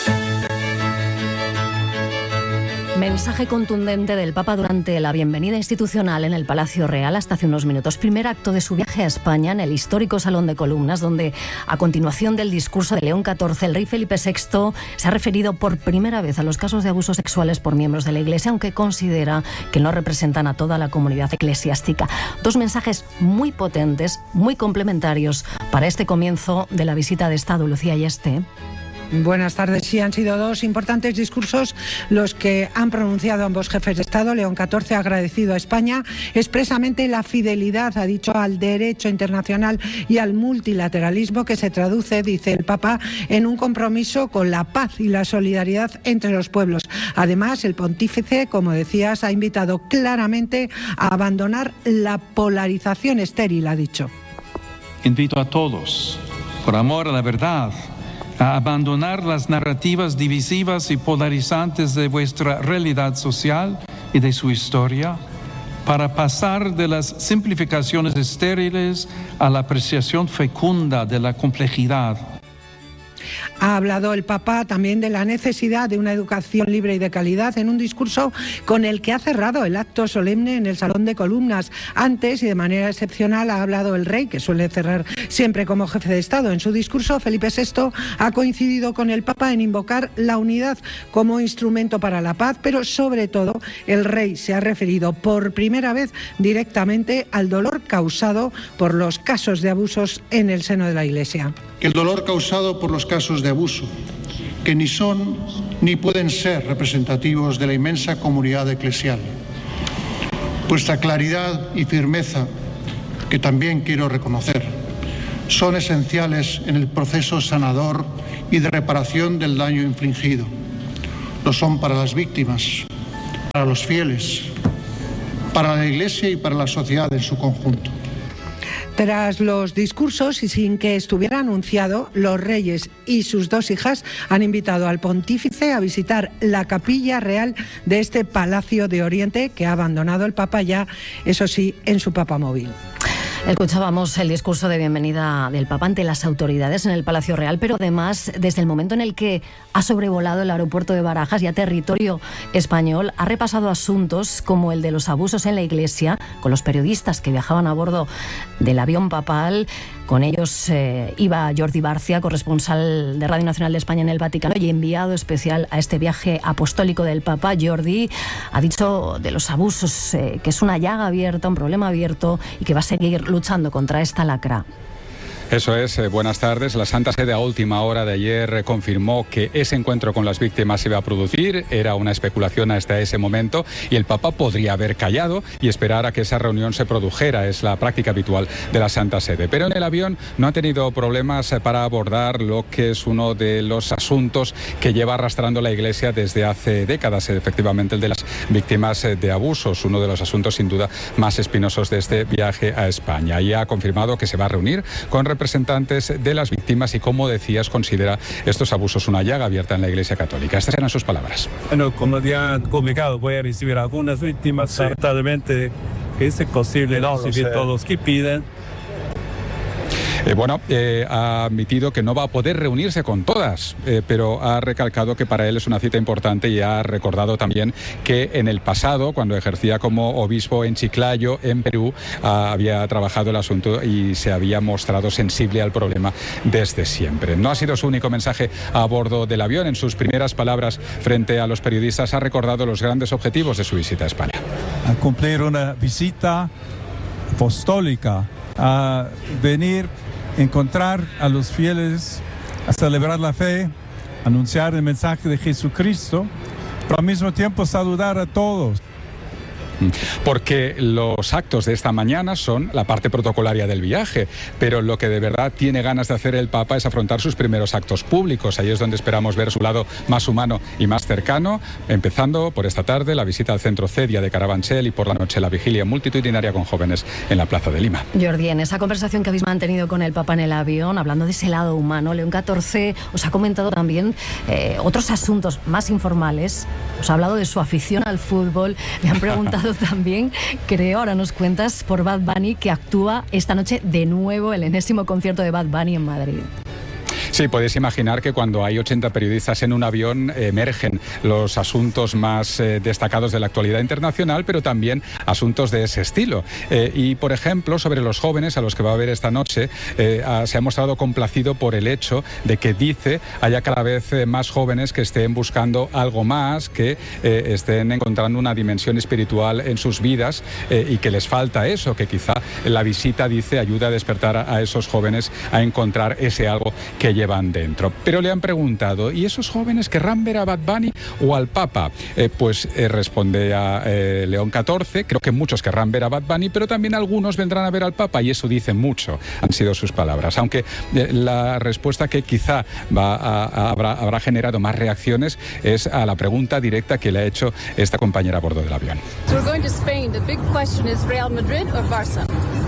Speaker 1: Mensaje contundente del Papa durante la bienvenida institucional en el Palacio Real hasta hace unos minutos. Primer acto de su viaje a España en el histórico Salón de Columnas, donde a continuación del discurso de León catorce, el rey Felipe sexto se ha referido por primera vez a los casos de abusos sexuales por miembros de la Iglesia, aunque considera que no representan a toda la comunidad eclesiástica. Dos mensajes muy potentes, muy complementarios para este comienzo de la visita de Estado. Lucía Yeste.
Speaker 17: Buenas tardes. Sí, han sido dos importantes discursos los que han pronunciado ambos jefes de Estado. León catorce ha agradecido a España expresamente la fidelidad, ha dicho, al derecho internacional y al multilateralismo, que se traduce, dice el Papa, en un compromiso con la paz y la solidaridad entre los pueblos. Además, el pontífice, como decías, ha invitado claramente a abandonar la polarización estéril, ha dicho.
Speaker 5: Invito a todos, por amor a la verdad, a abandonar las narrativas divisivas y polarizantes de vuestra realidad social y de su historia, para pasar de las simplificaciones estériles a la apreciación fecunda de la complejidad.
Speaker 17: Ha hablado el Papa también de la necesidad de una educación libre y de calidad en un discurso con el que ha cerrado el acto solemne en el Salón de Columnas. Antes, y de manera excepcional, ha hablado el rey, que suele cerrar siempre como jefe de Estado. En su discurso, Felipe sexto ha coincidido con el Papa en invocar la unidad como instrumento para la paz, pero sobre todo el rey se ha referido por primera vez directamente al dolor causado por los casos de abusos en el seno de la Iglesia.
Speaker 7: El dolor causado por los casos de abuso que ni son ni pueden ser representativos de la inmensa comunidad eclesial. Vuestra claridad y firmeza, que también quiero reconocer, son esenciales en el proceso sanador y de reparación del daño infligido. Lo son para las víctimas, para los fieles, para la Iglesia y para la sociedad en su conjunto.
Speaker 17: Tras los discursos y sin que estuviera anunciado, los reyes y sus dos hijas han invitado al pontífice a visitar la capilla real de este Palacio de Oriente que ha abandonado el Papa ya, eso sí, en su papamóvil.
Speaker 1: Escuchábamos el discurso de bienvenida del Papa ante las autoridades en el Palacio Real, pero además, desde el momento en el que ha sobrevolado el aeropuerto de Barajas, ya territorio español, ha repasado asuntos como el de los abusos en la Iglesia, con los periodistas que viajaban a bordo del avión papal. Con ellos eh, iba Jordi Barcia, corresponsal de Radio Nacional de España en el Vaticano y enviado especial a este viaje apostólico del Papa. Jordi ha dicho de los abusos eh, que es una llaga abierta, un problema abierto y que va a seguir luchando contra esta lacra.
Speaker 8: Eso es, eh, buenas tardes. La Santa Sede a última hora de ayer eh, confirmó que ese encuentro con las víctimas se iba a producir, era una especulación hasta ese momento y el Papa podría haber callado y esperar a que esa reunión se produjera, es la práctica habitual de la Santa Sede. Pero en el avión no ha tenido problemas eh, para abordar lo que es uno de los asuntos que lleva arrastrando la Iglesia desde hace décadas, efectivamente el de las víctimas eh, de abusos, uno de los asuntos sin duda más espinosos de este viaje a España. Y ha confirmado que se va a reunir con representantes de las víctimas y, como decías, considera estos abusos una llaga abierta en la Iglesia Católica. Estas eran sus palabras.
Speaker 4: Bueno, como ya han comunicado, voy a recibir algunas víctimas, sí. Certamente que es posible no, recibir todos los que piden.
Speaker 8: Eh, bueno, eh, ha admitido que no va a poder reunirse con todas, eh, pero ha recalcado que para él es una cita importante y ha recordado también que en el pasado, cuando ejercía como obispo en Chiclayo, en Perú, ah, había trabajado el asunto y se había mostrado sensible al problema desde siempre. No ha sido su único mensaje a bordo del avión. En sus primeras palabras frente a los periodistas ha recordado los grandes objetivos de su visita a España.
Speaker 4: A cumplir una visita apostólica, a venir encontrar a los fieles, a celebrar la fe, anunciar el mensaje de Jesucristo, pero al mismo tiempo saludar a todos.
Speaker 8: Porque los actos de esta mañana son la parte protocolaria del viaje, pero lo que de verdad tiene ganas de hacer el Papa es afrontar sus primeros actos públicos. Ahí es donde esperamos ver su lado más humano y más cercano, empezando por esta tarde la visita al centro Cedia de Carabanchel y por la noche la vigilia multitudinaria con jóvenes en la Plaza de Lima.
Speaker 1: Jordi, en esa conversación que habéis mantenido con el Papa en el avión, hablando de ese lado humano, León catorce os ha comentado también eh, otros asuntos más informales. Os ha hablado de su afición al fútbol, le han preguntado también, creo, ahora nos cuentas, por Bad Bunny, que actúa esta noche de nuevo el enésimo concierto de Bad Bunny en Madrid.
Speaker 8: Sí, podéis imaginar que cuando hay ochenta periodistas en un avión emergen los asuntos más eh, destacados de la actualidad internacional, pero también asuntos de ese estilo. Eh, y, por ejemplo, sobre los jóvenes a los que va a ver esta noche, eh, a, se ha mostrado complacido por el hecho de que dice haya cada vez eh, más jóvenes que estén buscando algo más, que eh, estén encontrando una dimensión espiritual en sus vidas eh, y que les falta eso, que quizá la visita, dice, ayuda a despertar a, a esos jóvenes a encontrar ese algo que llevan dentro. Pero le han preguntado, ¿y esos jóvenes querrán ver a Bad Bunny o al Papa? Eh, pues eh, responde a eh, León catorce, creo que muchos querrán ver a Bad Bunny, pero también algunos vendrán a ver al Papa, y eso dice mucho, han sido sus palabras. Aunque eh, la respuesta que quizá va a, a, habrá, habrá generado más reacciones es a la pregunta directa que le ha hecho esta compañera a bordo del avión.
Speaker 18: So we're going to Spain. The big question is Real Madrid or Barça?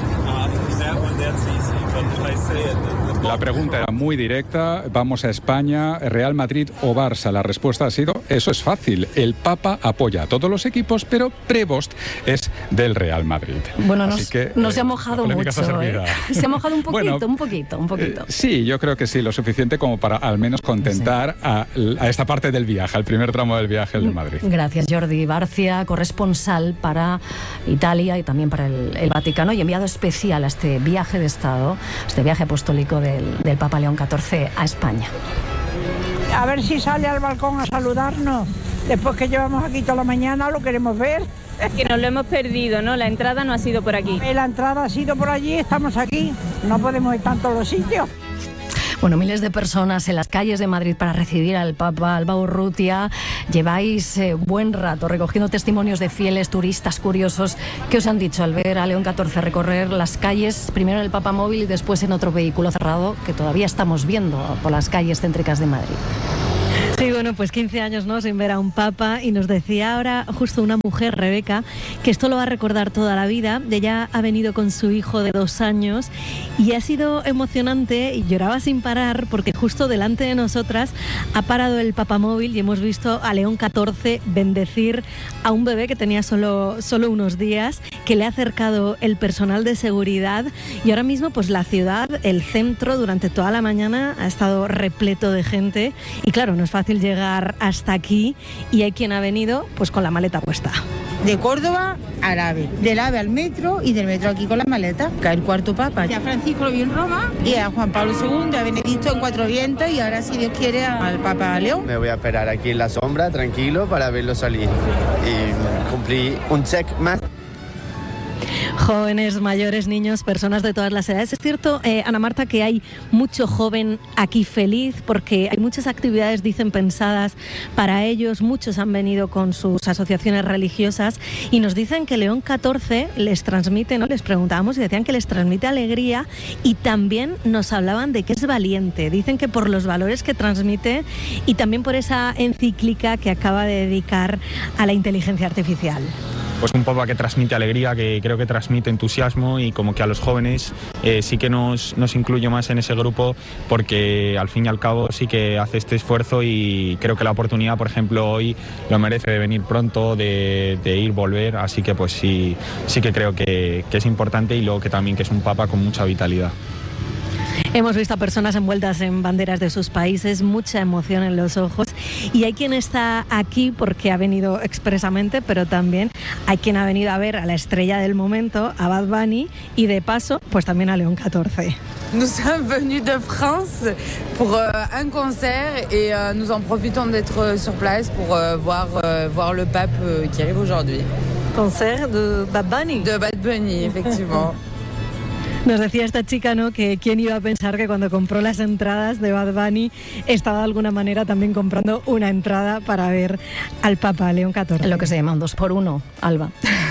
Speaker 8: La pregunta era muy directa, vamos a España, Real Madrid o Barça. La respuesta ha sido, eso es fácil, el Papa apoya a todos los equipos, pero Prevost es del Real Madrid.
Speaker 1: Bueno, nos,
Speaker 8: que,
Speaker 1: nos
Speaker 8: eh,
Speaker 1: ha mojado mucho, ¿eh? Se ha mojado un poquito,
Speaker 8: bueno,
Speaker 1: un poquito, un poquito.
Speaker 8: Eh, sí, yo creo que sí, lo suficiente como para al menos contentar sí. a, a esta parte del viaje, al primer tramo del viaje del Madrid.
Speaker 1: Gracias, Jordi Barcia, corresponsal para Italia y también para el, el Vaticano, y enviado especial a este viaje de Estado, este viaje apostólico del, del Papa León catorce a España.
Speaker 9: A ver si sale al balcón a saludarnos. Después que llevamos aquí toda la mañana, lo queremos ver.
Speaker 13: Que nos lo hemos perdido, ¿no? La entrada no ha sido por aquí.
Speaker 9: La entrada ha sido por allí, estamos aquí. No podemos ir tanto a los sitios.
Speaker 1: Bueno, miles de personas en las calles de Madrid para recibir al Papa. Alba Urrutia, lleváis eh, buen rato recogiendo testimonios de fieles, turistas, curiosos. ¿Qué os han dicho al ver a León catorce recorrer las calles, primero en el Papamóvil y después en otro vehículo cerrado que todavía estamos viendo por las calles céntricas de Madrid?
Speaker 19: Sí, bueno, pues quince años, ¿no?, sin ver a un papa, y nos decía ahora justo una mujer, Rebeca, que esto lo va a recordar toda la vida. Ella ha venido con su hijo de dos años y ha sido emocionante y lloraba sin parar porque justo delante de nosotras ha parado el Papamóvil y hemos visto a León catorce bendecir a un bebé que tenía solo, solo unos días, que le ha acercado el personal de seguridad, y ahora mismo pues la ciudad, el centro, durante toda la mañana ha estado repleto de gente y claro, no es fácil llegar hasta aquí, y hay quien ha venido pues con la maleta puesta.
Speaker 20: De Córdoba al AVE, del AVE al metro y del metro aquí con la maleta, que es el cuarto papa. Ya Francisco lo vio en Roma, y a Juan Pablo segundo, a Benedicto en Cuatro Vientos, y ahora, si Dios quiere, al Papa León.
Speaker 21: Me voy a esperar aquí en la sombra, tranquilo, para verlo salir y cumplir un check más.
Speaker 19: Jóvenes, mayores, niños, personas de todas las edades. Es cierto, eh, Ana Marta, que hay mucho joven aquí feliz porque hay muchas actividades, dicen, pensadas para ellos. Muchos han venido con sus asociaciones religiosas y nos dicen que León catorce les transmite, ¿no? Les preguntábamos y decían que les transmite alegría, y también nos hablaban de que es valiente. Dicen que por los valores que transmite y también por esa encíclica que acaba de dedicar a la inteligencia artificial.
Speaker 22: Pues un papa que transmite alegría, que creo que transmite entusiasmo, y como que a los jóvenes eh, sí que nos, nos incluyo más en ese grupo, porque al fin y al cabo sí que hace este esfuerzo, y creo que la oportunidad, por ejemplo, hoy lo merece, de venir pronto, de, de ir, volver, así que pues sí, sí que creo que, que es importante, y luego que también que es un papa con mucha vitalidad.
Speaker 19: Hemos visto a personas envueltas en banderas de sus países, mucha emoción en los ojos, y hay quien está aquí porque ha venido expresamente, pero también hay quien ha venido a ver a la estrella del momento, a Bad Bunny, y de paso, pues también a León catorce.
Speaker 23: Nous sommes venus de France pour euh, un concert et euh, nous en profitons d'être sur place pour euh, voir, euh, voir le pape euh, qui arrive aujourd'hui.
Speaker 19: Concert de Bad Bunny.
Speaker 23: De Bad Bunny, effectivement.
Speaker 19: Nos decía esta chica, ¿no?, que quién iba a pensar que cuando compró las entradas de Bad Bunny estaba de alguna manera también comprando una entrada para ver al Papa León catorce.
Speaker 1: Lo que se llama un dos por uno, Alba.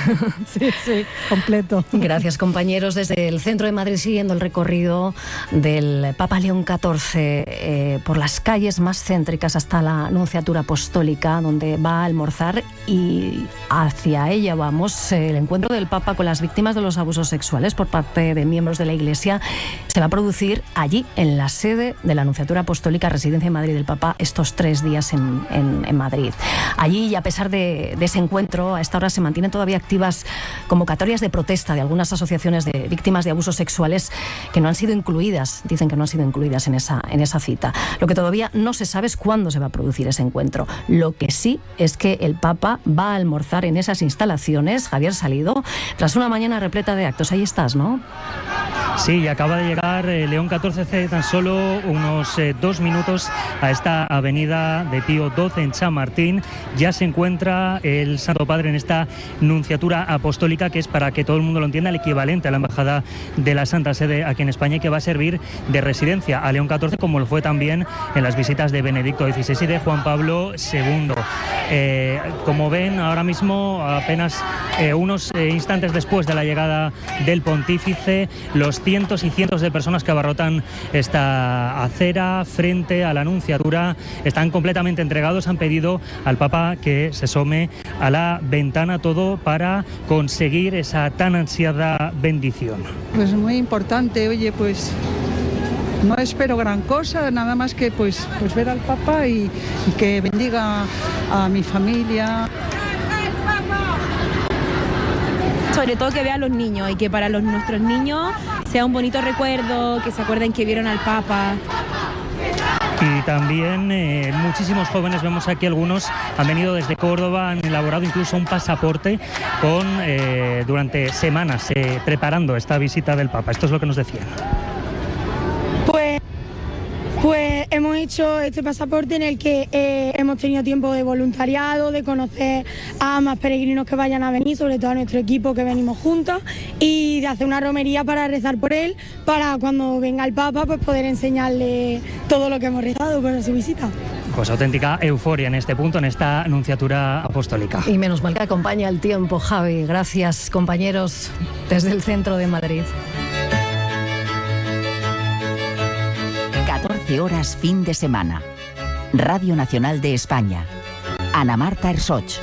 Speaker 19: Sí, sí, completo.
Speaker 1: Gracias, compañeros. Desde el centro de Madrid, siguiendo el recorrido del Papa León catorce eh, por las calles más céntricas hasta la Nunciatura Apostólica, donde va a almorzar, y hacia ella vamos. El encuentro del Papa con las víctimas de los abusos sexuales por parte de miembros de la Iglesia se va a producir allí, en la sede de la Nunciatura Apostólica, residencia en Madrid del Papa, estos tres días en, en, en Madrid. Allí, y a pesar de, de ese encuentro, a esta hora se mantienen todavía activas convocatorias de protesta de algunas asociaciones de víctimas de abusos sexuales que no han sido incluidas, dicen que no han sido incluidas en esa, en esa cita. Lo que todavía no se sabe es cuándo se va a producir ese encuentro. Lo que sí es que el Papa va a almorzar en esas instalaciones, Javier Salido, tras una mañana repleta de actos. Ahí estás, ¿no?
Speaker 12: Sí, y acaba de llegar eh, León catorce hace tan solo unos eh, dos minutos a esta avenida de Pío doce en Chamartín. Ya se encuentra el Santo Padre en esta Nunciatura Apostólica, que es, para que todo el mundo lo entienda, el equivalente a la Embajada de la Santa Sede aquí en España, y que va a servir de residencia a León catorce, como lo fue también en las visitas de Benedicto dieciséis y de Juan Pablo segundo. Eh, como ven, ahora mismo, apenas eh, unos eh, instantes después de la llegada del pontífice, los cientos y cientos de personas que abarrotan esta acera frente a la Nunciatura están completamente entregados. Han pedido al Papa que se asome a la ventana, todo para conseguir esa tan ansiada bendición.
Speaker 14: Pues muy importante, oye, pues no espero gran cosa, nada más que pues, pues ver al Papa y, y que bendiga a mi familia.
Speaker 13: Sobre todo que vea a los niños, y que para los, nuestros niños sea un bonito recuerdo, que se acuerden que vieron al Papa.
Speaker 12: Y también eh, muchísimos jóvenes, vemos aquí algunos, han venido desde Córdoba, han elaborado incluso un pasaporte con eh, durante semanas eh, preparando esta visita del Papa. Esto es lo que nos decían.
Speaker 24: Pues, pues
Speaker 2: hemos hecho este pasaporte en el que eh, hemos tenido tiempo de voluntariado, de conocer a más peregrinos que vayan a venir, sobre todo a nuestro equipo que venimos juntos, y de hacer una romería para rezar por él, para cuando venga el Papa pues poder enseñarle todo lo que hemos rezado para su visita.
Speaker 12: Pues auténtica euforia en este punto, en esta anunciatura apostólica.
Speaker 1: Y menos mal que acompaña el tiempo, Javi. Gracias, compañeros, desde el centro de Madrid.
Speaker 3: catorce horas fin de semana. Radio Nacional de España. Ana Marta Ersoch.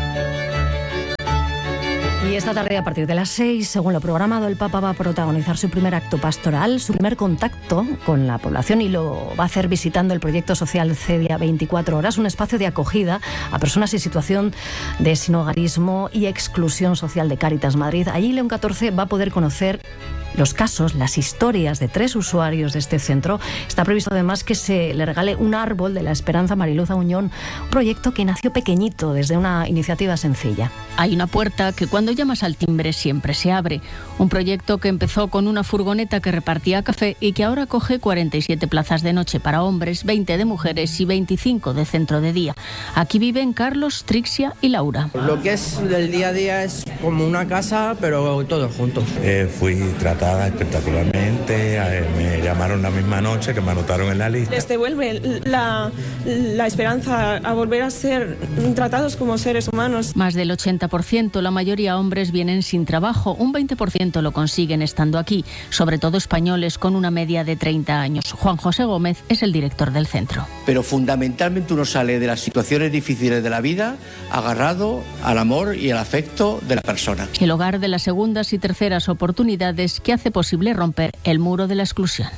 Speaker 1: Y esta tarde, a partir de las seis, según lo programado, el Papa va a protagonizar su primer acto pastoral, su primer contacto con la población, y lo va a hacer visitando el proyecto social Cedia veinticuatro horas, un espacio de acogida a personas en situación de sinhogarismo y exclusión social de Cáritas Madrid. Allí León catorce va a poder conocer los casos, las historias de tres usuarios de este centro. Está previsto además que se le regale un árbol de la Esperanza a Mariluz Auñón, un proyecto que nació pequeñito desde una iniciativa sencilla.
Speaker 6: Hay una puerta que cuando llamas al timbre siempre se abre. Un proyecto que empezó con una furgoneta que repartía café y que ahora coge cuarenta y siete plazas de noche para hombres, veinte de mujeres y veinticinco de centro de día. Aquí viven Carlos, Trixia y Laura.
Speaker 10: Lo que es del día a día es como una casa, pero todos juntos.
Speaker 24: Eh, fui tratada espectacularmente, eh, me llamaron la misma noche que me anotaron en la lista.
Speaker 25: Les devuelve la, la esperanza a volver a ser tratados como seres humanos.
Speaker 6: Más del ochenta por ciento, la mayoría hombres, vienen sin trabajo. Un veinte por ciento lo consiguen estando aquí, sobre todo españoles con una media de treinta años. Juan José Gómez es el director del centro.
Speaker 26: Pero fundamentalmente uno sale de las situaciones difíciles de la vida agarrado al amor y al afecto de la persona.
Speaker 6: El hogar de las segundas y terceras oportunidades que hace posible romper el muro de la exclusión.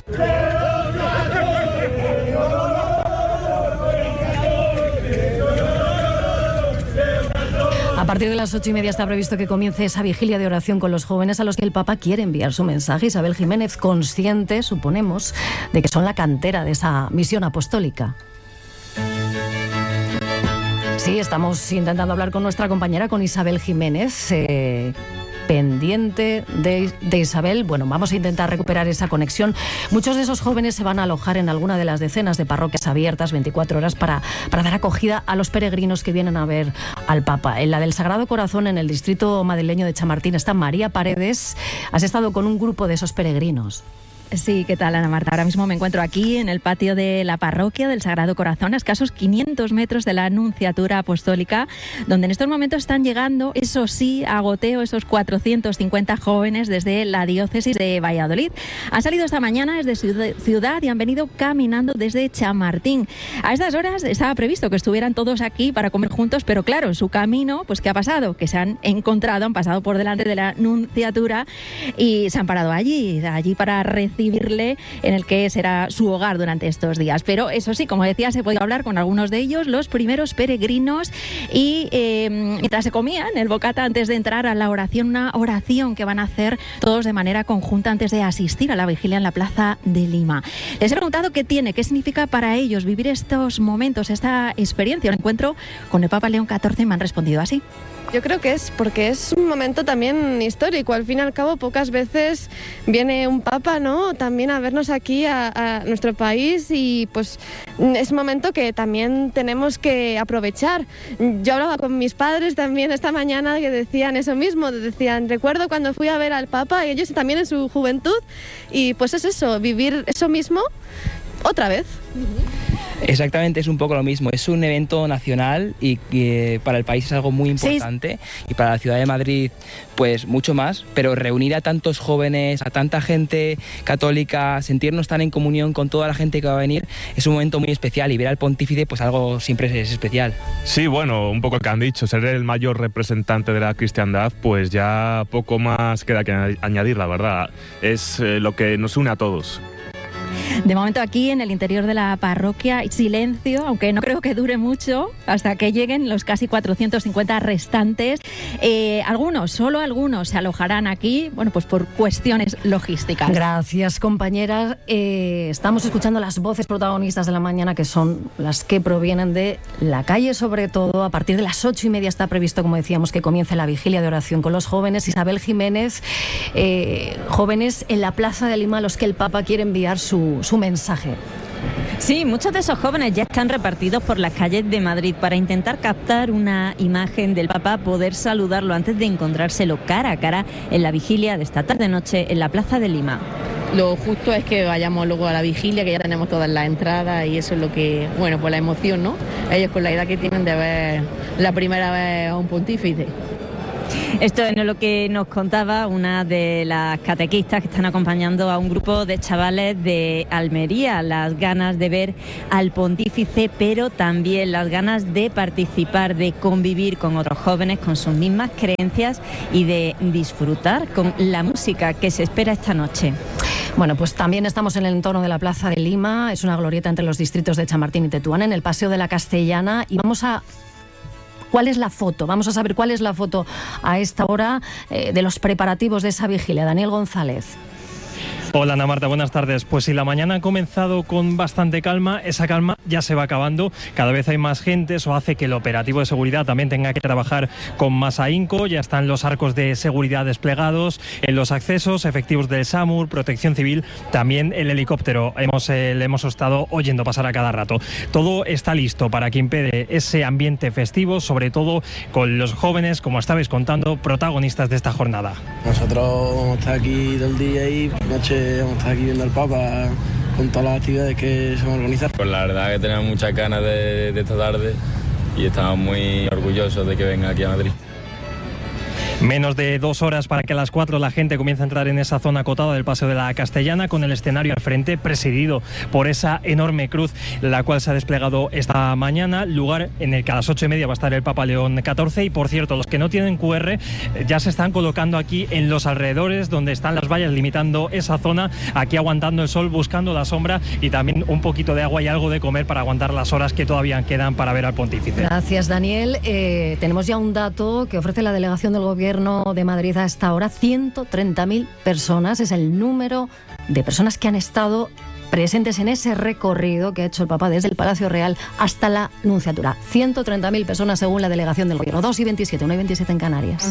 Speaker 1: A partir de las ocho y media está previsto que comience esa vigilia de oración con los jóvenes a los que el Papa quiere enviar su mensaje. Isabel Jiménez, consciente, suponemos, de que son la cantera de esa misión apostólica. Sí, estamos intentando hablar con nuestra compañera, con Isabel Jiménez, eh, pendiente de, de Isabel. Bueno, vamos a intentar recuperar esa conexión. Muchos de esos jóvenes se van a alojar en alguna de las decenas de parroquias abiertas veinticuatro horas para, para dar acogida a los peregrinos que vienen a ver al Papa. En la del Sagrado Corazón, en el distrito madrileño de Chamartín, está María Paredes. Has estado con un grupo de esos peregrinos.
Speaker 27: Sí, ¿qué tal, Ana Marta? Ahora mismo me encuentro aquí en el patio de la parroquia del Sagrado Corazón, a escasos quinientos metros de la Anunciatura Apostólica, donde en estos momentos están llegando, eso sí, a goteo, esos cuatrocientos cincuenta jóvenes desde la diócesis de Valladolid. Han salido esta mañana desde su ciudad y han venido caminando desde Chamartín. A estas horas estaba previsto que estuvieran todos aquí para comer juntos, pero claro, en su camino, pues ¿qué ha pasado? Que se han encontrado, han pasado por delante de la Anunciatura y se han parado allí, allí para recibir recibirle en el que será su hogar durante estos días. Pero eso sí, como decía, se puede hablar con algunos de ellos, los primeros peregrinos, y eh, mientras se comían el bocata antes de entrar a la oración, una oración que van a hacer todos de manera conjunta antes de asistir a la vigilia en la Plaza de Lima. Les he preguntado qué tiene, qué significa para ellos vivir estos momentos, esta experiencia, un encuentro con el Papa León catorce, y me han respondido así.
Speaker 28: Yo creo que es porque es un momento también histórico. Al fin y al cabo, pocas veces viene un papa, ¿no?, también a vernos aquí a, a nuestro país, y pues es un momento que también tenemos que aprovechar. Yo hablaba con mis padres también esta mañana que decían eso mismo, decían, recuerdo cuando fui a ver al Papa, y ellos también en su juventud, y pues es eso, vivir eso mismo otra vez.
Speaker 29: Exactamente, es un poco lo mismo. Es un evento nacional y que para el país es algo muy importante, sí, y para la ciudad de Madrid pues mucho más, pero reunir a tantos jóvenes, a tanta gente católica, sentirnos tan en comunión con toda la gente que va a venir, es un momento muy especial, y ver al pontífice pues algo siempre es especial.
Speaker 30: Sí, bueno, un poco lo que han dicho, ser el mayor representante de la cristiandad, pues ya poco más queda que añadir, la verdad. Es eh, lo que nos une a todos.
Speaker 27: De momento aquí en el interior de la parroquia hay silencio, aunque no creo que dure mucho hasta que lleguen los casi cuatrocientos cincuenta restantes. Eh, algunos, solo algunos, se alojarán aquí, bueno, pues por cuestiones logísticas.
Speaker 1: Gracias, compañeras. Eh, estamos escuchando las voces protagonistas de la mañana, que son las que provienen de la calle, sobre todo. A partir de las ocho y media está previsto, como decíamos, que comience la vigilia de oración con los jóvenes. Isabel Jiménez, eh, jóvenes en la Plaza de Lima a los que el Papa quiere enviar su su mensaje.
Speaker 27: Sí, muchos de esos jóvenes ya están repartidos por las calles de Madrid para intentar captar una imagen del Papa, poder saludarlo antes de encontrárselo cara a cara en la vigilia de esta tarde-noche en la Plaza de Lima.
Speaker 4: Lo justo es que vayamos luego a la vigilia, que ya tenemos todas las entradas y eso es lo que, bueno, pues la emoción, ¿no? Ellos con la edad que tienen de ver la primera vez a un pontífice.
Speaker 27: Esto es lo que nos contaba una de las catequistas que están acompañando a un grupo de chavales de Almería, las ganas de ver al pontífice, pero también las ganas de participar, de convivir con otros jóvenes con sus mismas creencias y de disfrutar con la música que se espera esta noche.
Speaker 1: Bueno, pues también estamos en el entorno de la Plaza de Lima, es una glorieta entre los distritos de Chamartín y Tetuán, en el Paseo de la Castellana, y vamos a... ¿Cuál es la foto? Vamos a saber cuál es la foto a esta hora eh, de los preparativos de esa vigilia. Daniel González.
Speaker 5: Hola Ana Marta, buenas tardes. Pues si la mañana ha comenzado con bastante calma, esa calma ya se va acabando. Cada vez hay más gente, eso hace que el operativo de seguridad también tenga que trabajar con más ahínco. Ya están los arcos de seguridad desplegados en los accesos, efectivos del SAMUR, Protección Civil, también el helicóptero. Hemos, eh, le hemos estado oyendo pasar a cada rato. Todo está listo para que impede ese ambiente festivo, sobre todo con los jóvenes, como estabais contando, protagonistas de esta jornada.
Speaker 7: Nosotros vamos a estar aquí todo el día y noche vamos a estar aquí viendo al Papa con todas las actividades que se van a organizar.
Speaker 8: Pues la verdad que tenemos muchas ganas de, de esta tarde y estamos muy orgullosos de que venga aquí a Madrid.
Speaker 5: Menos de dos horas para que a las cuatro la gente comience a entrar en esa zona acotada del Paseo de la Castellana, con el escenario al frente presidido por esa enorme cruz, la cual se ha desplegado esta mañana, lugar en el que a las ocho y media va a estar el Papa León catorce. Y por cierto, los que no tienen cu erre ya se están colocando aquí en los alrededores, donde están las vallas limitando esa zona, aquí aguantando el sol, buscando la sombra y también un poquito de agua y algo de comer para aguantar las horas que todavía quedan para ver al pontífice.
Speaker 1: Gracias, Daniel. Eh, tenemos ya un dato que ofrece la delegación del Gobierno de Madrid a esta hora. ciento treinta mil personas es el número de personas que han estado presentes en ese recorrido que ha hecho el Papa desde el Palacio Real hasta la Nunciatura. ciento treinta mil personas según la delegación del Gobierno. dos y veintisiete, una y veintisiete en Canarias.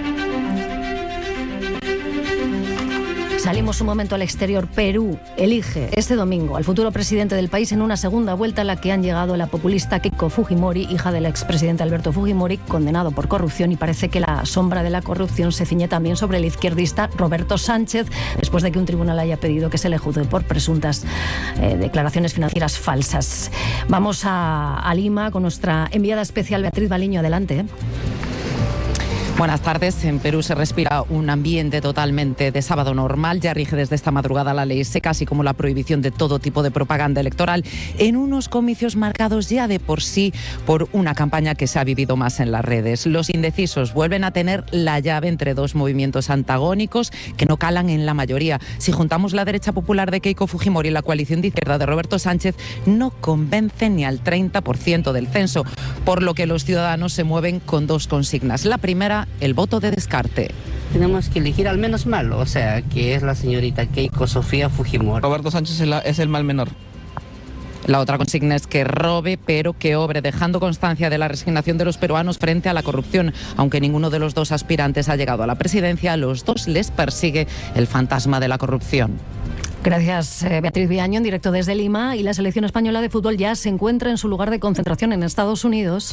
Speaker 1: Salimos un momento al exterior. Perú elige este domingo al futuro presidente del país en una segunda vuelta a la que han llegado la populista Keiko Fujimori, hija del expresidente Alberto Fujimori, condenado por corrupción, y parece que la sombra de la corrupción se ciñe también sobre el izquierdista Roberto Sánchez, después de que un tribunal haya pedido que se le juzgue por presuntas eh, declaraciones financieras falsas. Vamos a, a Lima con nuestra enviada especial Beatriz Baliño. Adelante.
Speaker 9: Buenas tardes. En Perú se respira un ambiente totalmente de sábado normal. Ya rige desde esta madrugada la ley seca, así como la prohibición de todo tipo de propaganda electoral, en unos comicios marcados ya de por sí por una campaña que se ha vivido más en las redes. Los indecisos vuelven a tener la llave entre dos movimientos antagónicos que no calan en la mayoría. Si juntamos la derecha popular de Keiko Fujimori y la coalición de izquierda de Roberto Sánchez, no convencen ni al treinta por ciento del censo, por lo que los ciudadanos se mueven con dos consignas. La primera, el voto de descarte.
Speaker 11: Tenemos que elegir al menos malo, o sea, que es la señorita Keiko Sofía Fujimori.
Speaker 9: Roberto Sánchez es el mal menor. La otra consigna es que robe, pero que obre, dejando constancia de la resignación de los peruanos frente a la corrupción. Aunque ninguno de los dos aspirantes ha llegado a la presidencia, a los dos les persigue el fantasma de la corrupción.
Speaker 1: Gracias, eh, Beatriz Viaño, en directo desde Lima. Y la selección española de fútbol ya se encuentra en su lugar de concentración en Estados Unidos.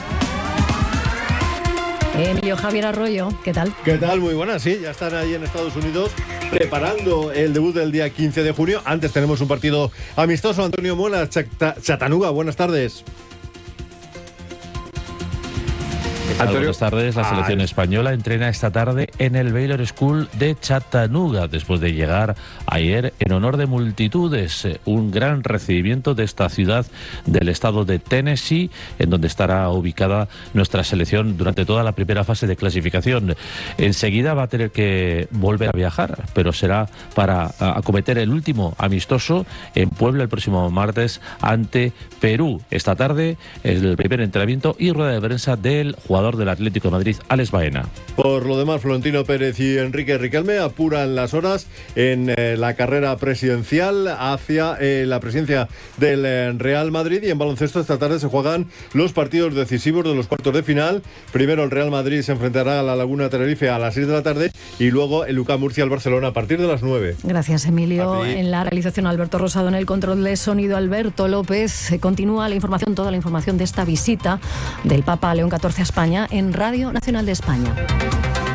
Speaker 1: Emilio Javier Arroyo, ¿qué tal?
Speaker 15: ¿Qué tal? Muy buenas, sí, ya están ahí en Estados Unidos preparando el debut del día quince de junio. Antes tenemos un partido amistoso. Antonio Mola, Chattanooga, buenas tardes.
Speaker 16: Antonio. Buenas tardes. La selección ah, española entrena esta tarde en el Baylor School de Chattanooga, después de llegar ayer en honor de multitudes. Un gran recibimiento de esta ciudad del estado de Tennessee, en donde estará ubicada nuestra selección durante toda la primera fase de clasificación. Enseguida va a tener que volver a viajar, pero será para acometer el último amistoso en Puebla el próximo martes ante Perú. Esta tarde es el primer entrenamiento y rueda de prensa del jugador entrenador del Atlético de Madrid, Alex Baena.
Speaker 15: Por lo demás, Florentino Pérez y Enrique Riquelme apuran las horas en eh, la carrera presidencial hacia eh, la presidencia del eh, Real Madrid. Y en baloncesto esta tarde se juegan los partidos decisivos de los cuartos de final. Primero el Real Madrid se enfrentará a la Laguna Tenerife a las seis de la tarde y luego el U C A M Murcia al Barcelona a partir de las nueve.
Speaker 1: Gracias, Emilio. En la realización Alberto Rosado, en el control de sonido Alberto López. Continúa la información, toda la información de esta visita del Papa León catorce a España en Radio Nacional de España.